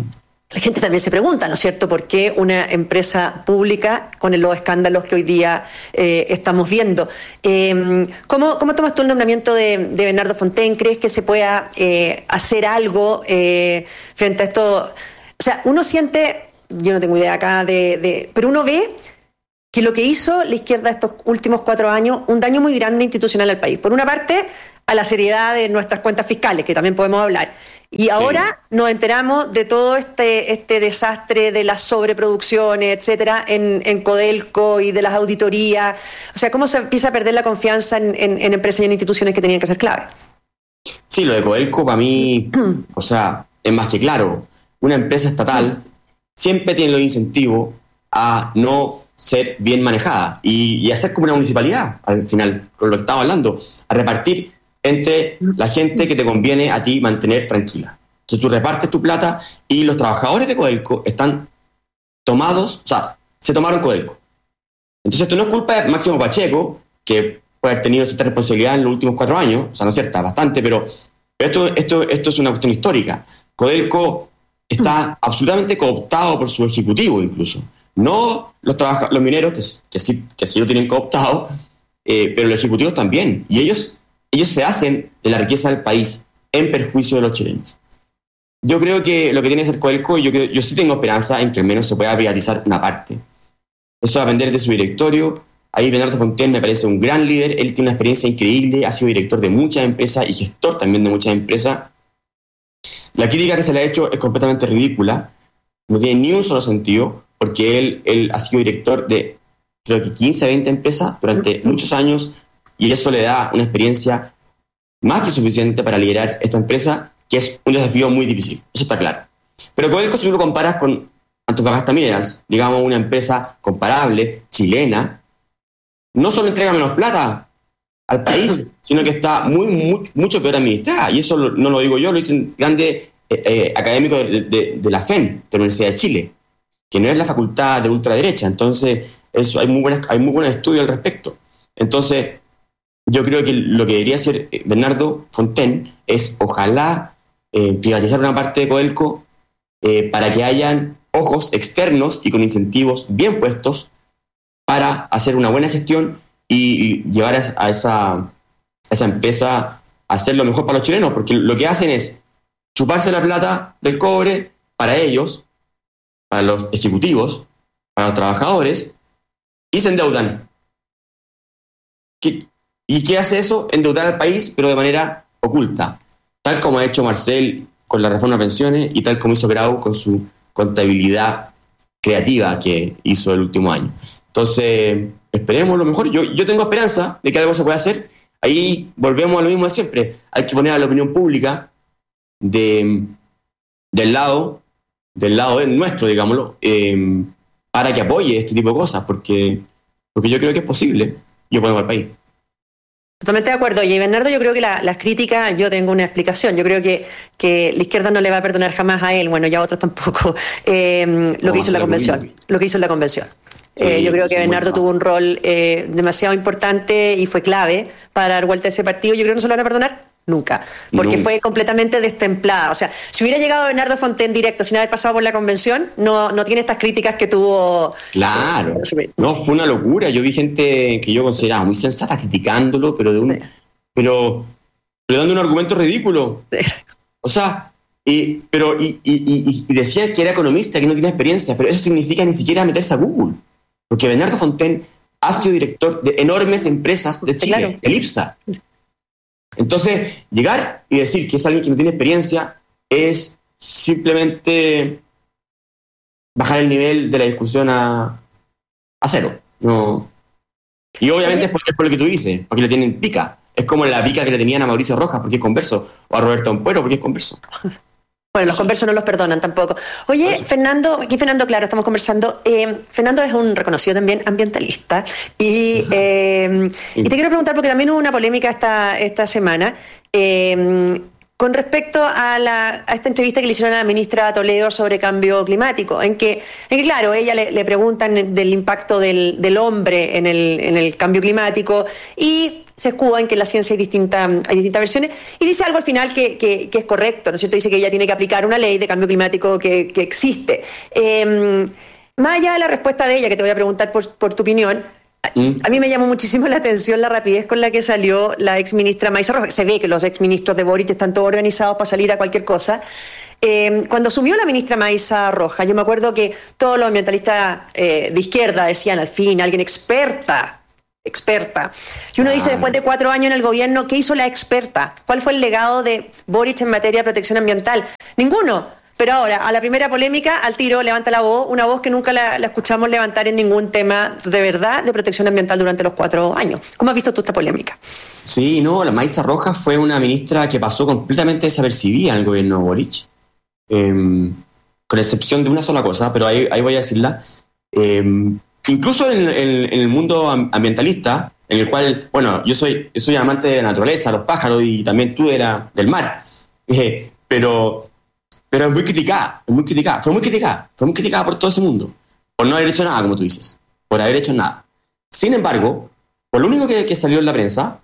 Speaker 6: la gente también se pregunta, ¿no es cierto?, por qué una empresa pública con los escándalos que hoy día eh, estamos viendo. Eh, ¿cómo, ¿Cómo tomas tú el nombramiento de, de Bernardo Fontaine? ¿Crees que se pueda eh, hacer algo eh, frente a esto? O sea, uno siente, yo no tengo idea acá de, de... pero uno ve que lo que hizo la izquierda estos últimos cuatro años, un daño muy grande institucional al país. Por una parte, a la seriedad de nuestras cuentas fiscales, que también podemos hablar. Y ahora sí. Nos enteramos de todo este este desastre de las sobreproducciones, etcétera, en, en Codelco y de las auditorías. O sea, cómo se empieza a perder la confianza en, en, en empresas y en instituciones que tenían que ser clave.
Speaker 7: Sí, lo de Codelco para mí, o sea, es más que claro. Una empresa estatal siempre tiene los incentivos a no ser bien manejada y, y hacer como una municipalidad, al final, con lo que estamos hablando, a repartir entre la gente que te conviene a ti mantener tranquila. Entonces tú repartes tu plata y los trabajadores de Codelco están tomados, o sea, se tomaron Codelco. Entonces esto no es culpa de Máximo Pacheco, que puede haber tenido cierta responsabilidad en los últimos cuatro años, o sea, no es cierta, bastante, pero, pero esto, esto, esto es una cuestión histórica. Codelco está absolutamente cooptado por su ejecutivo incluso. No los, trabaja- los mineros, que, que, sí, que sí lo tienen cooptado, eh, pero los ejecutivos también. Y ellos... Ellos se hacen de la riqueza del país en perjuicio de los chilenos. Yo creo que lo que tiene que hacer Codelco, y yo, creo, yo sí tengo esperanza en que al menos se pueda privatizar una parte. Eso va a depender de su directorio. Ahí Bernardo Fontaine me parece un gran líder. Él tiene una experiencia increíble, ha sido director de muchas empresas y gestor también de muchas empresas. La crítica que se le ha hecho es completamente ridícula. No tiene ni un solo sentido, porque él, él ha sido director de, creo que quince, veinte empresas durante muchos años. Y eso le da una experiencia más que suficiente para liderar esta empresa, que es un desafío muy difícil. Eso está claro. Pero Codelco, si tú lo comparas con Antofagasta Minerals, digamos una empresa comparable, chilena, no solo entrega menos plata al país, sino que está muy, muy mucho peor administrada. Y eso lo, no lo digo yo, lo dicen grandes eh, eh, académicos de, de, de la F E N, de la Universidad de Chile, que no es la facultad de ultraderecha. Entonces, eso, hay, muy buenas, hay muy buenos estudios al respecto. Entonces, yo creo que lo que debería hacer Bernardo Fontaine es, ojalá, eh, privatizar una parte de Codelco eh, para que hayan ojos externos y con incentivos bien puestos para hacer una buena gestión y, y llevar a, a, esa, a esa empresa a hacer lo mejor para los chilenos, porque lo que hacen es chuparse la plata del cobre para ellos, para los ejecutivos, para los trabajadores, y se endeudan. ¿Qué? ¿Y qué hace eso? Endeudar al país, pero de manera oculta. Tal como ha hecho Marcel con la reforma de pensiones y tal como hizo Grau con su contabilidad creativa que hizo el último año. Entonces, esperemos lo mejor. Yo, yo tengo esperanza de que algo se pueda hacer. Ahí volvemos a lo mismo de siempre. Hay que poner a la opinión pública de, del lado, del lado de nuestro, digámoslo, eh, para que apoye este tipo de cosas, porque, porque yo creo que es posible. Yo pongo al país.
Speaker 6: Totalmente de acuerdo. Y Bernardo, yo creo que la, las críticas, yo tengo una explicación. Yo creo que, que la izquierda no le va a perdonar jamás a él, bueno, ya otros tampoco, eh, lo, no, que hizo en la convención, lo que hizo en la convención. Sí, eh, yo creo que Bernardo tuvo un rol eh, demasiado importante y fue clave para dar vuelta a ese partido. Yo creo que no se lo van a perdonar nunca, porque no. Fue completamente destemplada. O sea, si hubiera llegado Bernardo Fontaine directo sin haber pasado por la convención, no, no tiene estas críticas que tuvo.
Speaker 7: Claro, eh, no, fue una locura. Yo vi gente que yo consideraba muy sensata criticándolo, pero de un, sí. pero, pero dando un argumento ridículo. Sí. O sea, y, pero y, y, y, y decía que era economista, que no tiene experiencia, pero eso significa ni siquiera meterse a Google, porque Bernardo Fontaine ha sido director de enormes empresas de Chile, claro. El IPSA. Entonces, llegar y decir que es alguien que no tiene experiencia es simplemente bajar el nivel de la discusión a, a cero. No. Y obviamente es por, es por lo que tú dices, porque le tienen pica. Es como la pica que le tenían a Mauricio Rojas porque es converso, o a Roberto Ampuero porque es converso.
Speaker 6: Bueno, los conversos no los perdonan tampoco. Oye, Eso. Fernando, aquí Fernando, claro, estamos conversando. Eh, Fernando es un reconocido también ambientalista. Y, eh, y te quiero preguntar, porque también hubo una polémica esta, esta semana. Eh, con respecto a, la, a esta entrevista que le hicieron a la ministra Toledo sobre cambio climático, en que, en que claro, ella le, le preguntan del impacto del, del hombre en el, en el cambio climático y se escuda en que en la ciencia hay, distinta, hay distintas versiones y dice algo al final que, que, que es correcto, ¿no es cierto? Dice que ella tiene que aplicar una ley de cambio climático que, que existe. Eh, más allá de la respuesta de ella, que te voy a preguntar por, por tu opinión, a mí me llamó muchísimo la atención la rapidez con la que salió la exministra Maiza Rojas. Se ve que los exministros de Boric están todos organizados para salir a cualquier cosa. Eh, cuando asumió la ministra Maiza Rojas, yo me acuerdo que todos los ambientalistas eh, de izquierda decían al fin, alguien experta, experta. Y uno ah. dice, después de cuatro años en el gobierno, ¿qué hizo la experta? ¿Cuál fue el legado de Boric en materia de protección ambiental? Ninguno. Pero ahora, a la primera polémica, al tiro, levanta la voz, una voz que nunca la, la escuchamos levantar en ningún tema de verdad de protección ambiental durante los cuatro años. ¿Cómo has visto tú esta polémica?
Speaker 7: Sí, no, la Maiza Rojas fue una ministra que pasó completamente desapercibida en el gobierno de Boric, eh, con excepción de una sola cosa, pero ahí, ahí voy a decirla. Eh, incluso en, en, en el mundo ambientalista, en el cual, bueno, yo soy, yo soy amante de la naturaleza, los pájaros, y también tú eras del mar, eh, pero... Pero es muy criticada, es muy criticada, fue muy criticada, fue muy criticada por todo ese mundo, por no haber hecho nada, como tú dices, por haber hecho nada. Sin embargo, por lo único que, que salió en la prensa,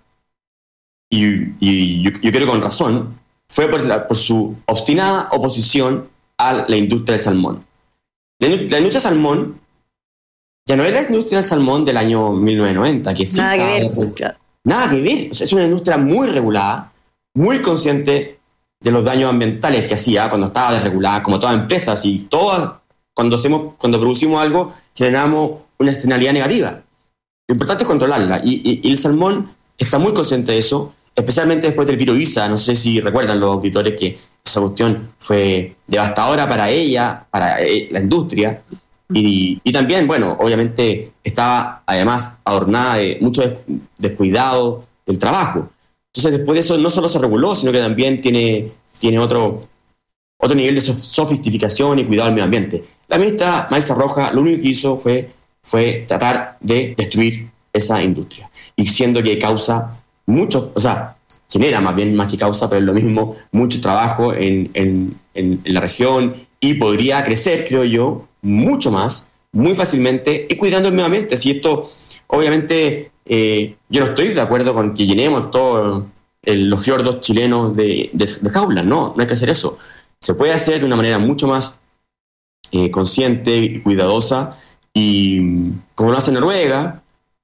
Speaker 7: y, y yo, yo creo con razón, fue por, la, por su obstinada oposición a la industria del salmón. La, la industria del salmón ya no era la industria del salmón del año mil novecientos noventa, que sí.
Speaker 6: Nada que ver.
Speaker 7: Nada que ver, o sea, es una industria muy regulada, muy consciente de los daños ambientales que hacía cuando estaba desregulada, como todas las empresas, y todas, cuando, hacemos, cuando producimos algo, generamos una externalidad negativa. Lo importante es controlarla, y, y, y el salmón está muy consciente de eso, especialmente después del virus Isa. No sé si recuerdan los auditores que esa cuestión fue devastadora para ella, para la industria, y, y también, bueno, obviamente estaba además adornada de mucho descuidado del trabajo. Entonces, después de eso, no solo se reguló, sino que también tiene, tiene otro, otro nivel de sofisticación y cuidado del medio ambiente. La ministra Maiza Rojas lo único que hizo fue, fue tratar de destruir esa industria, y siendo que causa mucho, o sea, genera más bien más que causa, pero es lo mismo, mucho trabajo en, en, en, en la región, y podría crecer, creo yo, mucho más, muy fácilmente, y cuidando el medio ambiente. Si esto, obviamente... Eh, yo no estoy de acuerdo con que llenemos todos los fiordos chilenos de, de, de jaulas, no, no hay que hacer eso. Se puede hacer de una manera mucho más eh, consciente y cuidadosa, y como lo hace Noruega,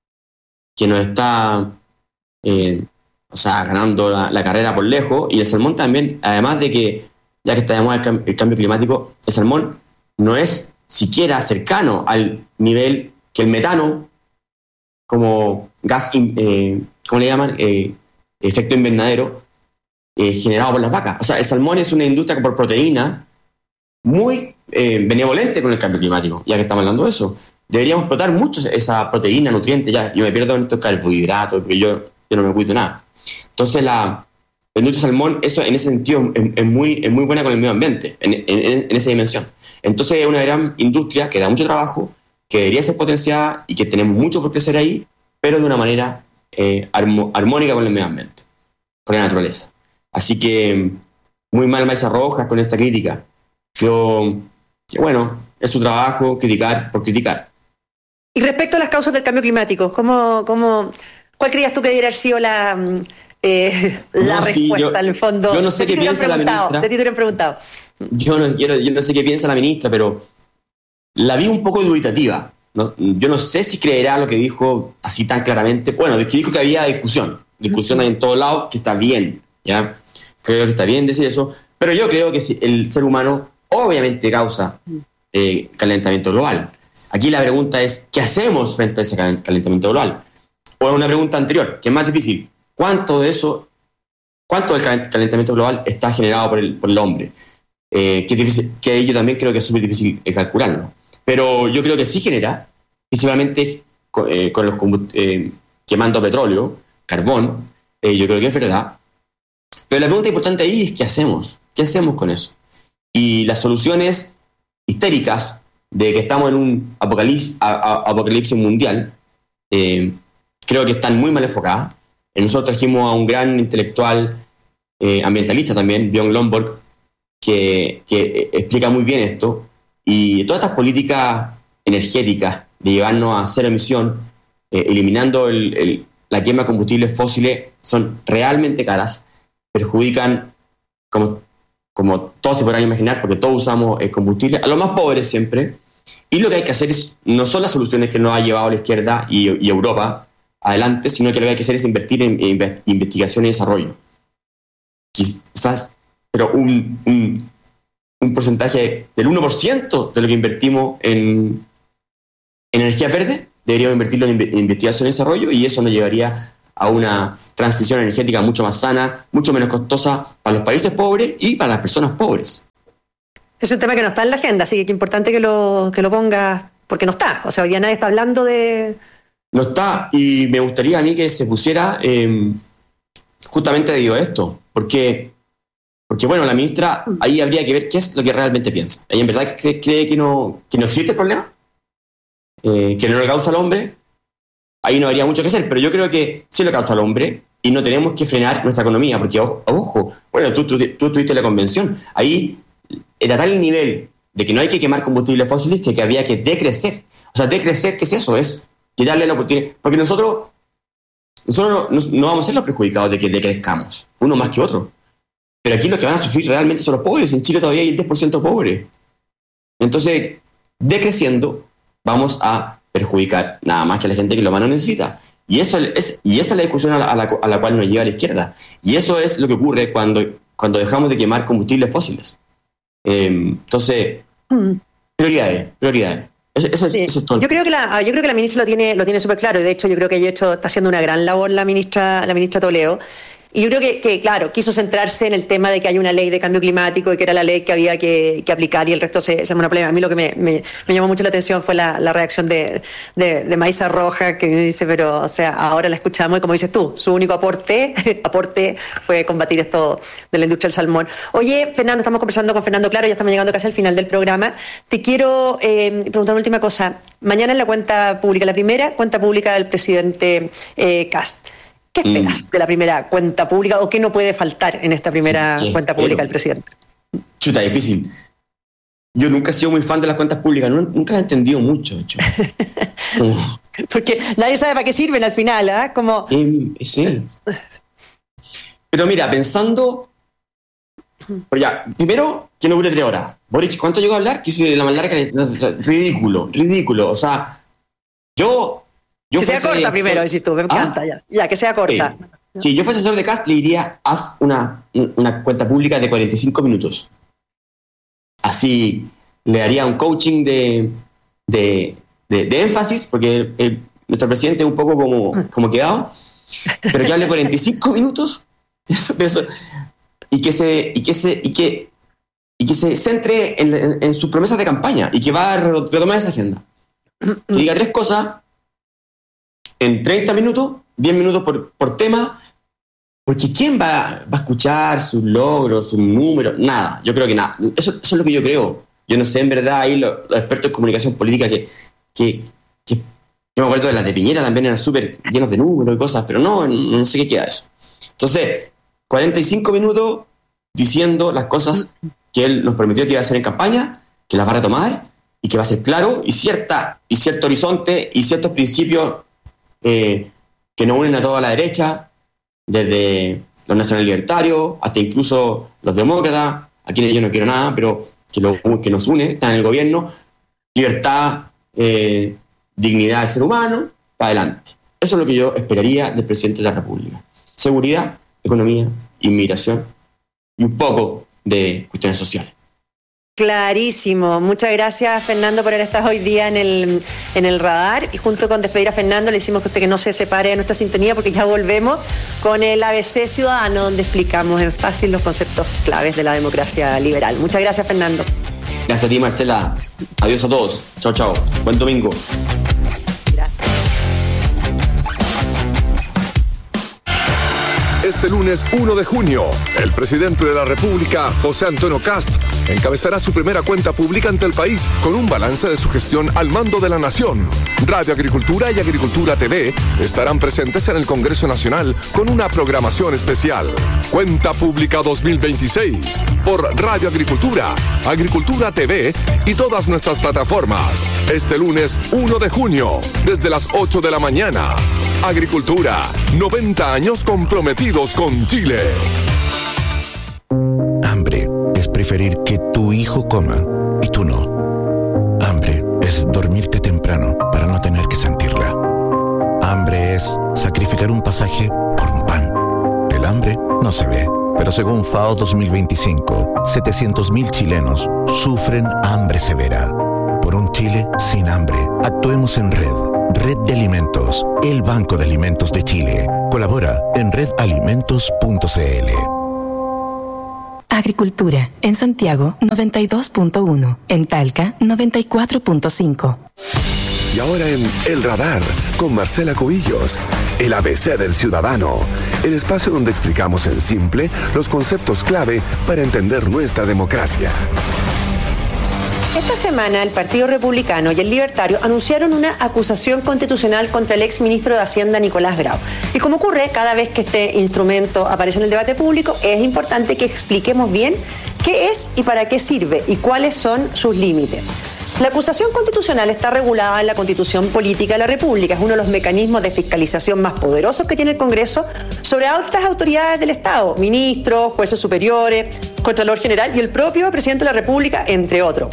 Speaker 7: que nos está eh, o sea, ganando la, la carrera por lejos, y el salmón también, además de que, ya que está de moda el, cam- el cambio climático, el salmón no es siquiera cercano al nivel que el metano, como gas, eh, ¿cómo le llaman? Eh, efecto invernadero, eh, generado por las vacas. O sea, el salmón es una industria por proteína muy eh, benevolente con el cambio climático, ya que estamos hablando de eso. Deberíamos explotar mucho esa proteína, nutriente, ya. Yo me pierdo en estos carbohidratos, porque yo, yo no me cuido nada. Entonces, la, la industria del salmón, eso en ese sentido es, es, muy, es muy buena con el medio ambiente, en, en, en esa dimensión. Entonces, es una gran industria que da mucho trabajo, que debería ser potenciada y que tenemos mucho por crecer ahí, pero de una manera eh, armo, armónica con el medio ambiente, con la naturaleza. Así que muy mal Maiza Rojas con esta crítica. Yo, que bueno, es su trabajo criticar por criticar.
Speaker 6: Y respecto a las causas del cambio climático, ¿cómo, cómo, ¿cuál creías tú que debería haber sido la, eh, la
Speaker 7: no,
Speaker 6: respuesta,
Speaker 7: sí, yo,
Speaker 6: en el fondo?
Speaker 7: Yo no sé qué piensa la ministra.
Speaker 6: De ti te lo han preguntado.
Speaker 7: Yo no, yo, no, yo no sé qué piensa la ministra, pero la vi un poco dubitativa. No, yo no sé si creerá lo que dijo así tan claramente. Bueno, que dijo que había discusión. Discusión hay en todos lados, que está bien, ¿ya? Creo que está bien decir eso. Pero yo creo que si el ser humano obviamente causa eh, calentamiento global. Aquí la pregunta es, ¿qué hacemos frente a ese calentamiento global? O una pregunta anterior, que es más difícil. ¿Cuánto de eso, cuánto del calentamiento global está generado por el, por el hombre? Eh, que, es difícil, que yo también creo que es súper difícil calcularlo. Pero yo creo que sí genera, principalmente con, eh, con los eh, quemando petróleo, carbón, eh, yo creo que es verdad. Pero la pregunta importante ahí es ¿qué hacemos? ¿Qué hacemos con eso? Y las soluciones histéricas de que estamos en un apocalipsis, a, a, apocalipsis mundial, eh, creo que están muy mal enfocadas. Nosotros trajimos a un gran intelectual eh, ambientalista también, Björn Lomborg, que, que explica muy bien esto. Y todas estas políticas energéticas de llevarnos a cero emisión, eh, eliminando el, el, la quema de combustibles fósiles, son realmente caras, perjudican, como, como todos se podrán imaginar, porque todos usamos eh, combustible, a los más pobres siempre. Y lo que hay que hacer es, no son las soluciones que nos ha llevado la izquierda y, y Europa adelante, sino que lo que hay que hacer es invertir en, en investigación y desarrollo. Quizás, pero un, un, un porcentaje del uno por ciento de lo que invertimos en, en energía verde, deberíamos invertirlo en, en investigación y desarrollo, y eso nos llevaría a una transición energética mucho más sana, mucho menos costosa para los países pobres y para las personas pobres.
Speaker 6: Es un tema que no está en la agenda, así que es importante que lo, que lo pongas, porque no está. O sea, hoy día nadie está hablando de...
Speaker 7: No está, y me gustaría a mí que se pusiera eh, justamente debido a esto, porque, porque, bueno, la ministra, ahí habría que ver qué es lo que realmente piensa. ¿Ella en verdad cree, cree que, no, que no existe el problema? Eh, ¿Que no lo causa el hombre? Ahí no habría mucho que hacer, pero yo creo que sí lo causa el hombre y no tenemos que frenar nuestra economía, porque, ojo, ojo bueno, tú, tú, tú tuviste la convención, ahí era tal el nivel de que no hay que quemar combustibles fósiles que, que había que decrecer. O sea, decrecer, ¿qué es eso? Es quitarle la oportunidad. Porque nosotros, nosotros no, no vamos a ser los perjudicados de que decrezcamos, uno más que otro. Pero aquí los que van a sufrir realmente son los pobres. En Chile todavía hay el diez por ciento pobre. Entonces, decreciendo, vamos a perjudicar nada más que a la gente que lo más no necesita. Y, eso es, y esa es la discusión a la, a, la, a la cual nos lleva a la izquierda. Y eso es lo que ocurre cuando, cuando dejamos de quemar combustibles fósiles. Eh, entonces, mm. prioridades, prioridades. Eso, eso,
Speaker 6: sí.
Speaker 7: eso es todo.
Speaker 6: Yo creo que la, yo creo que la ministra lo tiene, lo tiene súper claro, y de hecho yo creo que ella hecho, está haciendo una gran labor la ministra, la ministra Toledo. Y yo creo que, que, claro, quiso centrarse en el tema de que hay una ley de cambio climático y que era la ley que había que, que aplicar y el resto se, se monopoliza. A mí lo que me, me, me llamó mucho la atención fue la, la reacción de, de, de Maísa Roja, que me dice, pero, o sea, ahora la escuchamos y como dices tú, su único aporte, aporte fue combatir esto de la industria del salmón. Oye, Fernando, estamos conversando con Fernando Claro, ya estamos llegando casi al final del programa. Te quiero eh, preguntar una última cosa. Mañana en la cuenta pública, la primera cuenta pública del presidente eh, Kast. ¿Qué esperas mm. de la primera cuenta pública o qué no puede faltar en esta primera ¿Qué cuenta pública espero? del presidente?
Speaker 7: Chuta, difícil. Yo nunca he sido muy fan de las cuentas públicas, no, nunca las he entendido mucho, de hecho.
Speaker 6: Porque nadie sabe para qué sirven al final, ¿ah? ¿eh? Como...
Speaker 7: Eh, sí. Pero mira, pensando... Pero ya, primero, que no dure tres horas. Boric, ¿cuánto llegó a hablar? Que si la más larga... Ridículo, ridículo. O sea, yo... Yo
Speaker 6: que sea corta primero, decís tú, me encanta, ¿Ah? ya. Ya, que sea corta.
Speaker 7: Sí. Si yo fuese asesor de Kast, le diría, haz una, una cuenta pública de cuarenta y cinco minutos. Así le daría un coaching de, de, de, de énfasis, porque el, el, nuestro presidente es un poco como, como quedado, pero que hable cuarenta y cinco minutos eso, eso, y que se y que se y que y que se centre en, en, en sus promesas de campaña y que va a retomar esa agenda. Que diga tres cosas en treinta minutos, diez minutos por, por tema, porque ¿quién va, va a escuchar sus logros, sus números? Nada, yo creo que nada. Eso, eso es lo que yo creo. Yo no sé, en verdad, ahí los, los expertos en comunicación política que, que, que yo me acuerdo de las de Piñera también eran súper llenos de números y cosas, pero no, no sé qué queda eso. Entonces, cuarenta y cinco minutos diciendo las cosas que él nos prometió que iba a hacer en campaña, que las va a retomar y que va a ser claro, y, cierta, y cierto horizonte y ciertos principios Eh, que nos unen a toda la derecha, desde los nacional libertarios hasta incluso los demócratas, a quienes yo no quiero nada, pero que, lo, que nos une, están en el gobierno, libertad, eh, dignidad del ser humano, para adelante. Eso es lo que yo esperaría del presidente de la República. Seguridad, economía, inmigración y un poco de cuestiones sociales.
Speaker 6: Clarísimo. Muchas gracias, Fernando, por haber estado hoy día en el, en el radar. Y junto con despedir a Fernando, le decimos que usted que no se separe de nuestra sintonía porque ya volvemos con el A B C Ciudadano, donde explicamos en fácil los conceptos claves de la democracia liberal. Muchas gracias, Fernando.
Speaker 7: Gracias a ti, Marcela. Adiós a todos. Chao, chao. Buen domingo.
Speaker 6: Gracias.
Speaker 2: Este lunes uno de junio, el presidente de la República, José Antonio Kast, encabezará su primera cuenta pública ante el país con un balance de su gestión al mando de la nación. Radio Agricultura y Agricultura T V estarán presentes en el Congreso Nacional con una programación especial. Cuenta Pública dos mil veintiséis por Radio Agricultura, Agricultura T V y todas nuestras plataformas. Este lunes uno de junio, desde las ocho de la mañana. Agricultura, noventa años comprometidos con Chile.
Speaker 4: Hambre es preferir que tu hijo coma y tú no. Hambre es dormirte temprano para no tener que sentirla. Hambre es sacrificar un pasaje por un pan. El hambre no se ve, pero según FAO dos mil veinticinco, setecientos mil chilenos sufren hambre severa. Por un Chile sin hambre, actuemos en red. Red de Alimentos, el Banco de Alimentos de Chile. Colabora en red alimentos punto c l.
Speaker 5: Agricultura, en Santiago noventa y dos punto uno, en Talca noventa y cuatro punto cinco.
Speaker 2: Y ahora en El Radar, con Marcela Cubillos, el A B C del Ciudadano, el espacio donde explicamos en simple los conceptos clave para entender nuestra democracia.
Speaker 6: Esta semana el Partido Republicano y el Libertario anunciaron una acusación constitucional contra el exministro de Hacienda Nicolás Grau. Y como ocurre cada vez que este instrumento aparece en el debate público, es importante que expliquemos bien qué es y para qué sirve y cuáles son sus límites. La acusación constitucional está regulada en la Constitución Política de la República. Es uno de los mecanismos de fiscalización más poderosos que tiene el Congreso sobre altas autoridades del Estado, ministros, jueces superiores, Contralor General y el propio presidente de la República, entre otros.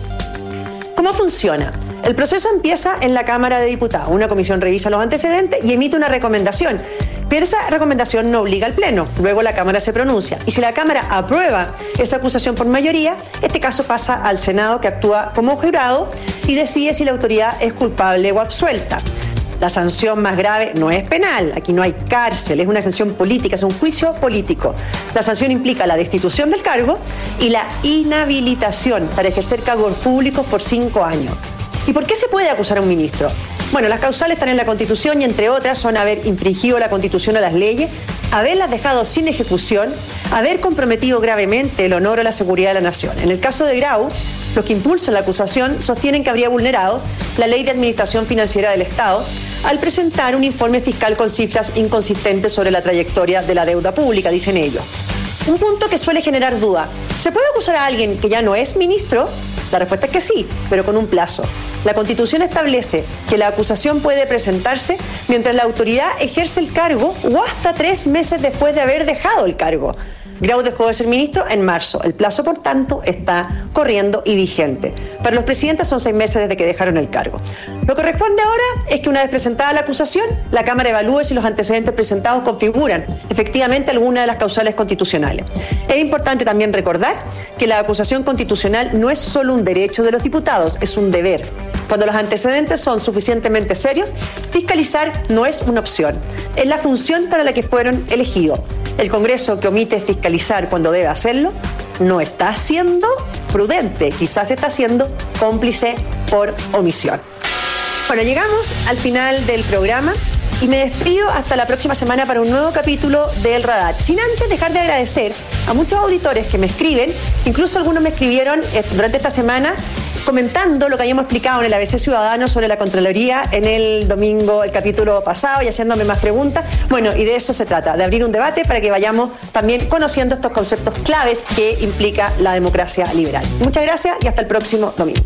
Speaker 6: ¿Cómo funciona? El proceso empieza en la Cámara de Diputados. Una comisión revisa los antecedentes y emite una recomendación. Pero esa recomendación no obliga al Pleno. Luego la Cámara se pronuncia. Y si la Cámara aprueba esa acusación por mayoría, este caso pasa al Senado, que actúa como jurado y decide si la autoridad es culpable o absuelta. La sanción más grave no es penal, aquí no hay cárcel, es una sanción política, es un juicio político. La sanción implica la destitución del cargo y la inhabilitación para ejercer cargos públicos por cinco años. ¿Y por qué se puede acusar a un ministro? Bueno, las causales están en la Constitución y entre otras son haber infringido la Constitución o las leyes, haberlas dejado sin ejecución, haber comprometido gravemente el honor o la seguridad de la nación. En el caso de Grau, los que impulsan la acusación sostienen que habría vulnerado la Ley de Administración Financiera del Estado al presentar un informe fiscal con cifras inconsistentes sobre la trayectoria de la deuda pública, dicen ellos. Un punto que suele generar duda. ¿Se puede acusar a alguien que ya no es ministro? La respuesta es que sí, pero con un plazo. La Constitución establece que la acusación puede presentarse mientras la autoridad ejerce el cargo o hasta tres meses después de haber dejado el cargo. Grau dejó de ser ministro en marzo. El plazo, por tanto, está corriendo y vigente. Para los presidentes son seis meses desde que dejaron el cargo. Lo que corresponde ahora es que una vez presentada la acusación, la Cámara evalúe si los antecedentes presentados configuran efectivamente alguna de las causales constitucionales. Es importante también recordar que la acusación constitucional no es solo un derecho de los diputados, es un deber. Cuando los antecedentes son suficientemente serios, fiscalizar no es una opción. Es la función para la que fueron elegidos. El Congreso que omite fiscalizar cuando debe hacerlo no está siendo prudente, quizás está siendo cómplice por omisión. Bueno, llegamos al final del programa y me despido hasta la próxima semana para un nuevo capítulo de El Radar. Sin antes dejar de agradecer a muchos auditores que me escriben, incluso algunos me escribieron durante esta semana comentando lo que habíamos explicado en el A B C Ciudadano sobre la Contraloría en el domingo, el capítulo pasado, y haciéndome más preguntas. Bueno, y de eso se trata, de abrir un debate para que vayamos también conociendo estos conceptos claves que implica la democracia liberal. Muchas gracias y hasta el próximo domingo.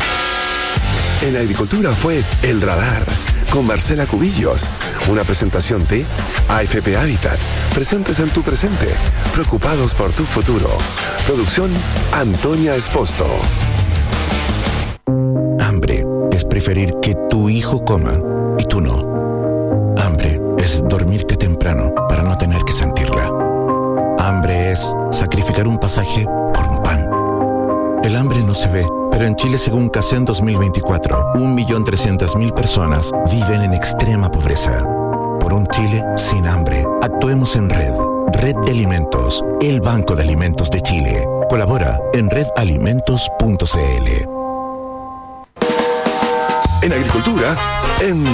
Speaker 2: En Agricultura fue El Radar, con Marcela Cubillos. Una presentación de A F P Habitat. Presentes en tu presente, preocupados por tu futuro. Producción Antonia Esposto.
Speaker 4: Hambre es preferir que tu hijo coma y tú no. Hambre es dormirte temprano para no tener que sentirla. Hambre es sacrificar un pasaje por un pan. El hambre no se ve, pero en Chile, según CACEN dos mil veinticuatro, un millón trescientas mil personas viven en extrema pobreza. Por un Chile sin hambre, actuemos en red. Red de Alimentos, el Banco de Alimentos de Chile. Colabora en red alimentos punto c l.
Speaker 2: En Agricultura,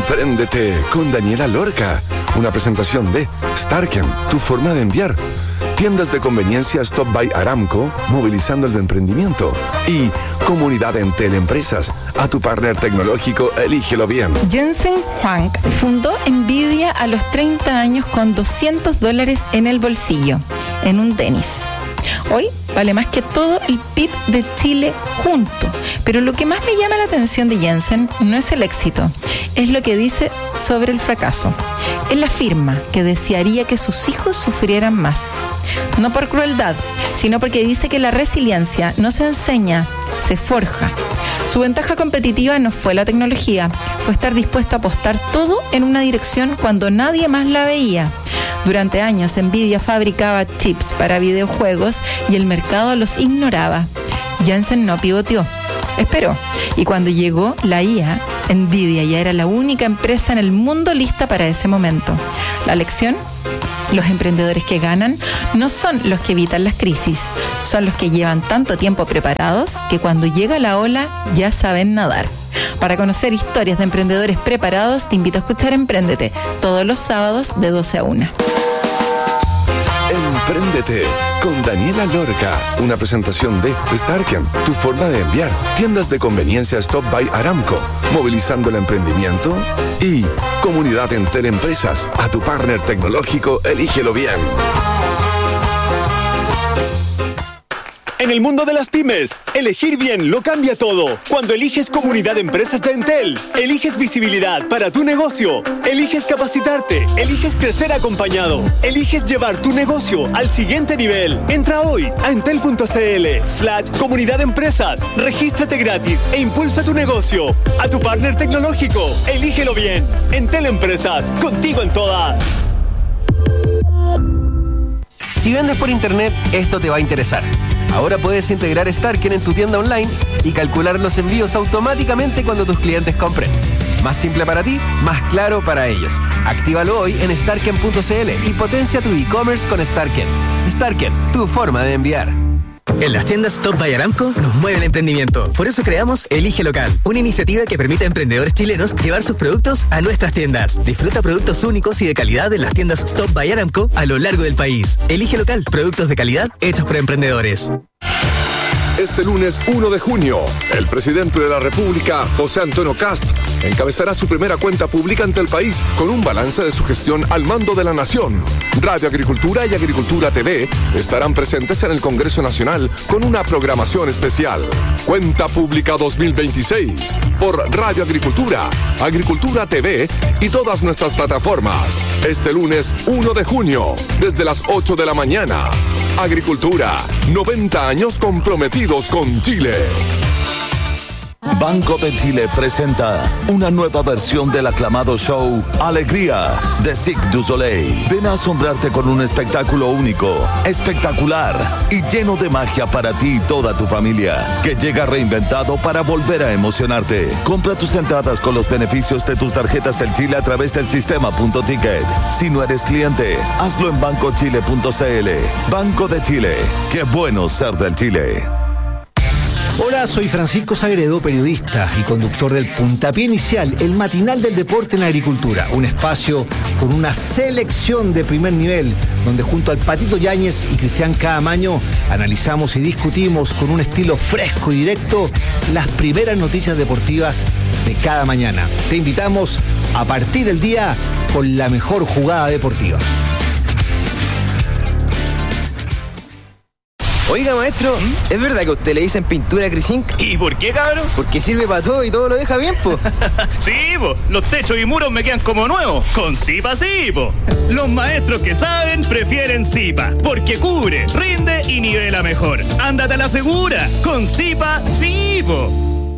Speaker 2: Empréndete con Daniela Lorca. Una presentación de Starken, tu forma de enviar. Tiendas de conveniencia Stop by Aramco, movilizando el emprendimiento. Y Comunidad Entel Empresas, a tu partner tecnológico, elígelo bien.
Speaker 8: Jensen Huang fundó Nvidia a los treinta años con doscientos dólares en el bolsillo, en un tenis. Hoy vale más que todo el P I B de Chile junto. Pero lo que más me llama la atención de Jensen no es el éxito, es lo que dice sobre el fracaso. Él afirma que desearía que sus hijos sufrieran más. No por crueldad, sino porque dice que la resiliencia no se enseña, se forja. Su ventaja competitiva no fue la tecnología, fue estar dispuesto a apostar todo en una dirección cuando nadie más la veía. Durante años, Nvidia fabricaba chips para videojuegos y el mercado los ignoraba. Jensen no pivoteó, esperó. Y cuando llegó la I A, Nvidia ya era la única empresa en el mundo lista para ese momento. La lección: los emprendedores que ganan no son los que evitan las crisis, son los que llevan tanto tiempo preparados que cuando llega la ola ya saben nadar. Para conocer historias de emprendedores preparados, te invito a escuchar Empréndete, todos los sábados de doce a una.
Speaker 2: Empréndete con Daniela Lorca, una presentación de Starken, tu forma de enviar. Tiendas de conveniencia Stop by Aramco, movilizando el emprendimiento. Y Comunidad Entel Empresas, a tu partner tecnológico, elígelo bien.
Speaker 9: En el mundo de las pymes, elegir bien lo cambia todo. Cuando eliges Comunidad de Empresas de Entel, eliges visibilidad para tu negocio, eliges capacitarte, eliges crecer acompañado, eliges llevar tu negocio al siguiente nivel. Entra hoy a entel.cl slash Comunidad de Empresas, regístrate gratis e impulsa tu negocio. A tu partner tecnológico, elígelo bien. Entel Empresas, contigo en todas.
Speaker 10: Si vendes por internet, esto te va a interesar. Ahora puedes integrar Starken en tu tienda online y calcular los envíos automáticamente cuando tus clientes compren. Más simple para ti, más claro para ellos. Actívalo hoy en starken punto cl y potencia tu e-commerce con Starken. Starken, tu forma de enviar.
Speaker 11: En las tiendas Stop by Aramco nos mueve el emprendimiento. Por eso creamos Elige Local, una iniciativa que permite a emprendedores chilenos llevar sus productos a nuestras tiendas. Disfruta productos únicos y de calidad en las tiendas Stop by Aramco a lo largo del país. Elige Local, productos de calidad hechos por emprendedores.
Speaker 2: Este lunes uno de junio, el presidente de la República, José Antonio Kast, encabezará su primera cuenta pública ante el país con un balance de su gestión al mando de la nación. Radio Agricultura y Agricultura T V estarán presentes en el Congreso Nacional con una programación especial. Cuenta Pública dos mil veintiséis por Radio Agricultura, Agricultura T V y todas nuestras plataformas. Este lunes uno de junio, desde las ocho de la mañana. Agricultura, noventa años comprometidos con Chile.
Speaker 1: Banco de Chile presenta una nueva versión del aclamado show Alegría de Cirque du Soleil. Ven a asombrarte con un espectáculo único, espectacular y lleno de magia para ti y toda tu familia, que llega reinventado para volver a emocionarte. Compra tus entradas con los beneficios de tus tarjetas del Chile a través del sistema Punto Ticket. Si no eres cliente, hazlo en banco chile punto cl. Banco de Chile, qué bueno ser del Chile.
Speaker 12: Hola, soy Francisco Sagredo, periodista y conductor del Puntapié Inicial, el matinal del deporte en la agricultura. Un espacio con una selección de primer nivel, donde junto al Patito Yáñez y Cristian Caamaño analizamos y discutimos con un estilo fresco y directo las primeras noticias deportivas de cada mañana. Te invitamos a partir el día con la mejor jugada deportiva.
Speaker 13: Oiga, maestro, ¿es verdad que a usted le dicen pintura Crisink?
Speaker 14: ¿Y por qué, cabrón?
Speaker 13: Porque sirve para todo y todo lo deja bien, po.
Speaker 14: Sí, po. Los techos y muros me quedan como nuevos. Con Zipa sí, po. Los maestros que saben prefieren Zipa, porque cubre, rinde y nivela mejor. Ándate a la segura. Con Zipa sí, po.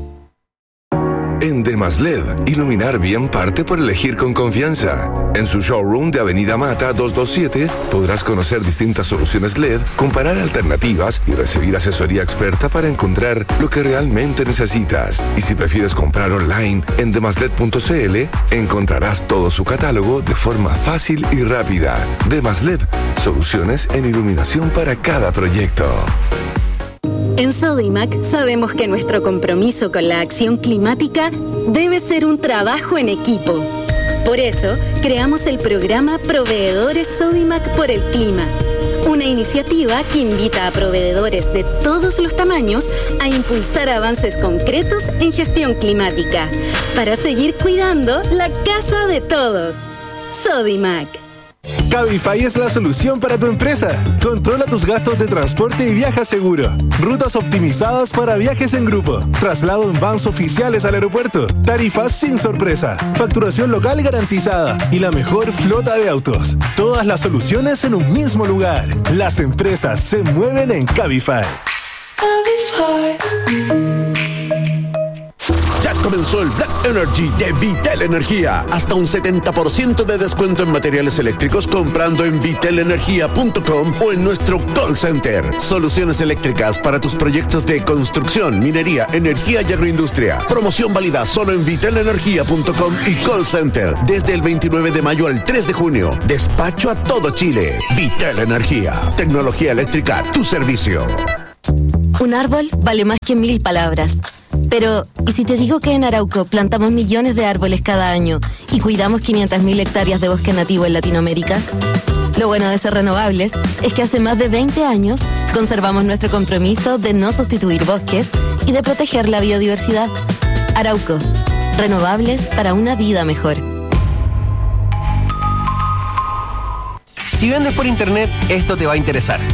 Speaker 2: En Demasled, iluminar bien parte por elegir con confianza. En su showroom de Avenida Mata doscientos veintisiete podrás conocer distintas soluciones L E D, comparar alternativas y recibir asesoría experta para encontrar lo que realmente necesitas. Y si prefieres comprar online en demasled punto cl, encontrarás todo su catálogo de forma fácil y rápida. Demasled, soluciones en iluminación para cada proyecto.
Speaker 15: En Sodimac sabemos que nuestro compromiso con la acción climática debe ser un trabajo en equipo. Por eso, creamos el programa Proveedores Sodimac por el Clima, Una iniciativa que invita a proveedores de todos los tamaños a impulsar avances concretos en gestión climática para seguir cuidando la casa de todos. Sodimac.
Speaker 16: Cabify es la solución para tu empresa. Controla tus gastos de transporte y viaja seguro. Rutas optimizadas para viajes en grupo. Traslado en vans oficiales al aeropuerto. Tarifas sin sorpresa. Facturación local garantizada. Y la mejor flota de autos. Todas las soluciones en un mismo lugar. Las empresas se mueven en Cabify.
Speaker 17: Ya comenzó el Black Energy de Vitel Energía. Hasta un setenta por ciento de descuento en materiales eléctricos comprando en vitel energía punto com o en nuestro call center. Soluciones eléctricas para tus proyectos de construcción, minería, energía y agroindustria. Promoción válida solo en vitel energía punto com y call center. Desde el veintinueve de mayo al tres de junio. Despacho a todo Chile. Vitel Energía. Tecnología eléctrica a tu servicio.
Speaker 18: Un árbol vale más que mil palabras. Pero, ¿y si te digo que en Arauco plantamos millones de árboles cada año y cuidamos quinientas mil hectáreas de bosque nativo en Latinoamérica? Lo bueno de ser renovables es que hace más de veinte años conservamos nuestro compromiso de no sustituir bosques y de proteger la biodiversidad. Arauco, renovables para una vida mejor.
Speaker 10: Si vendes por internet, esto te va a interesar.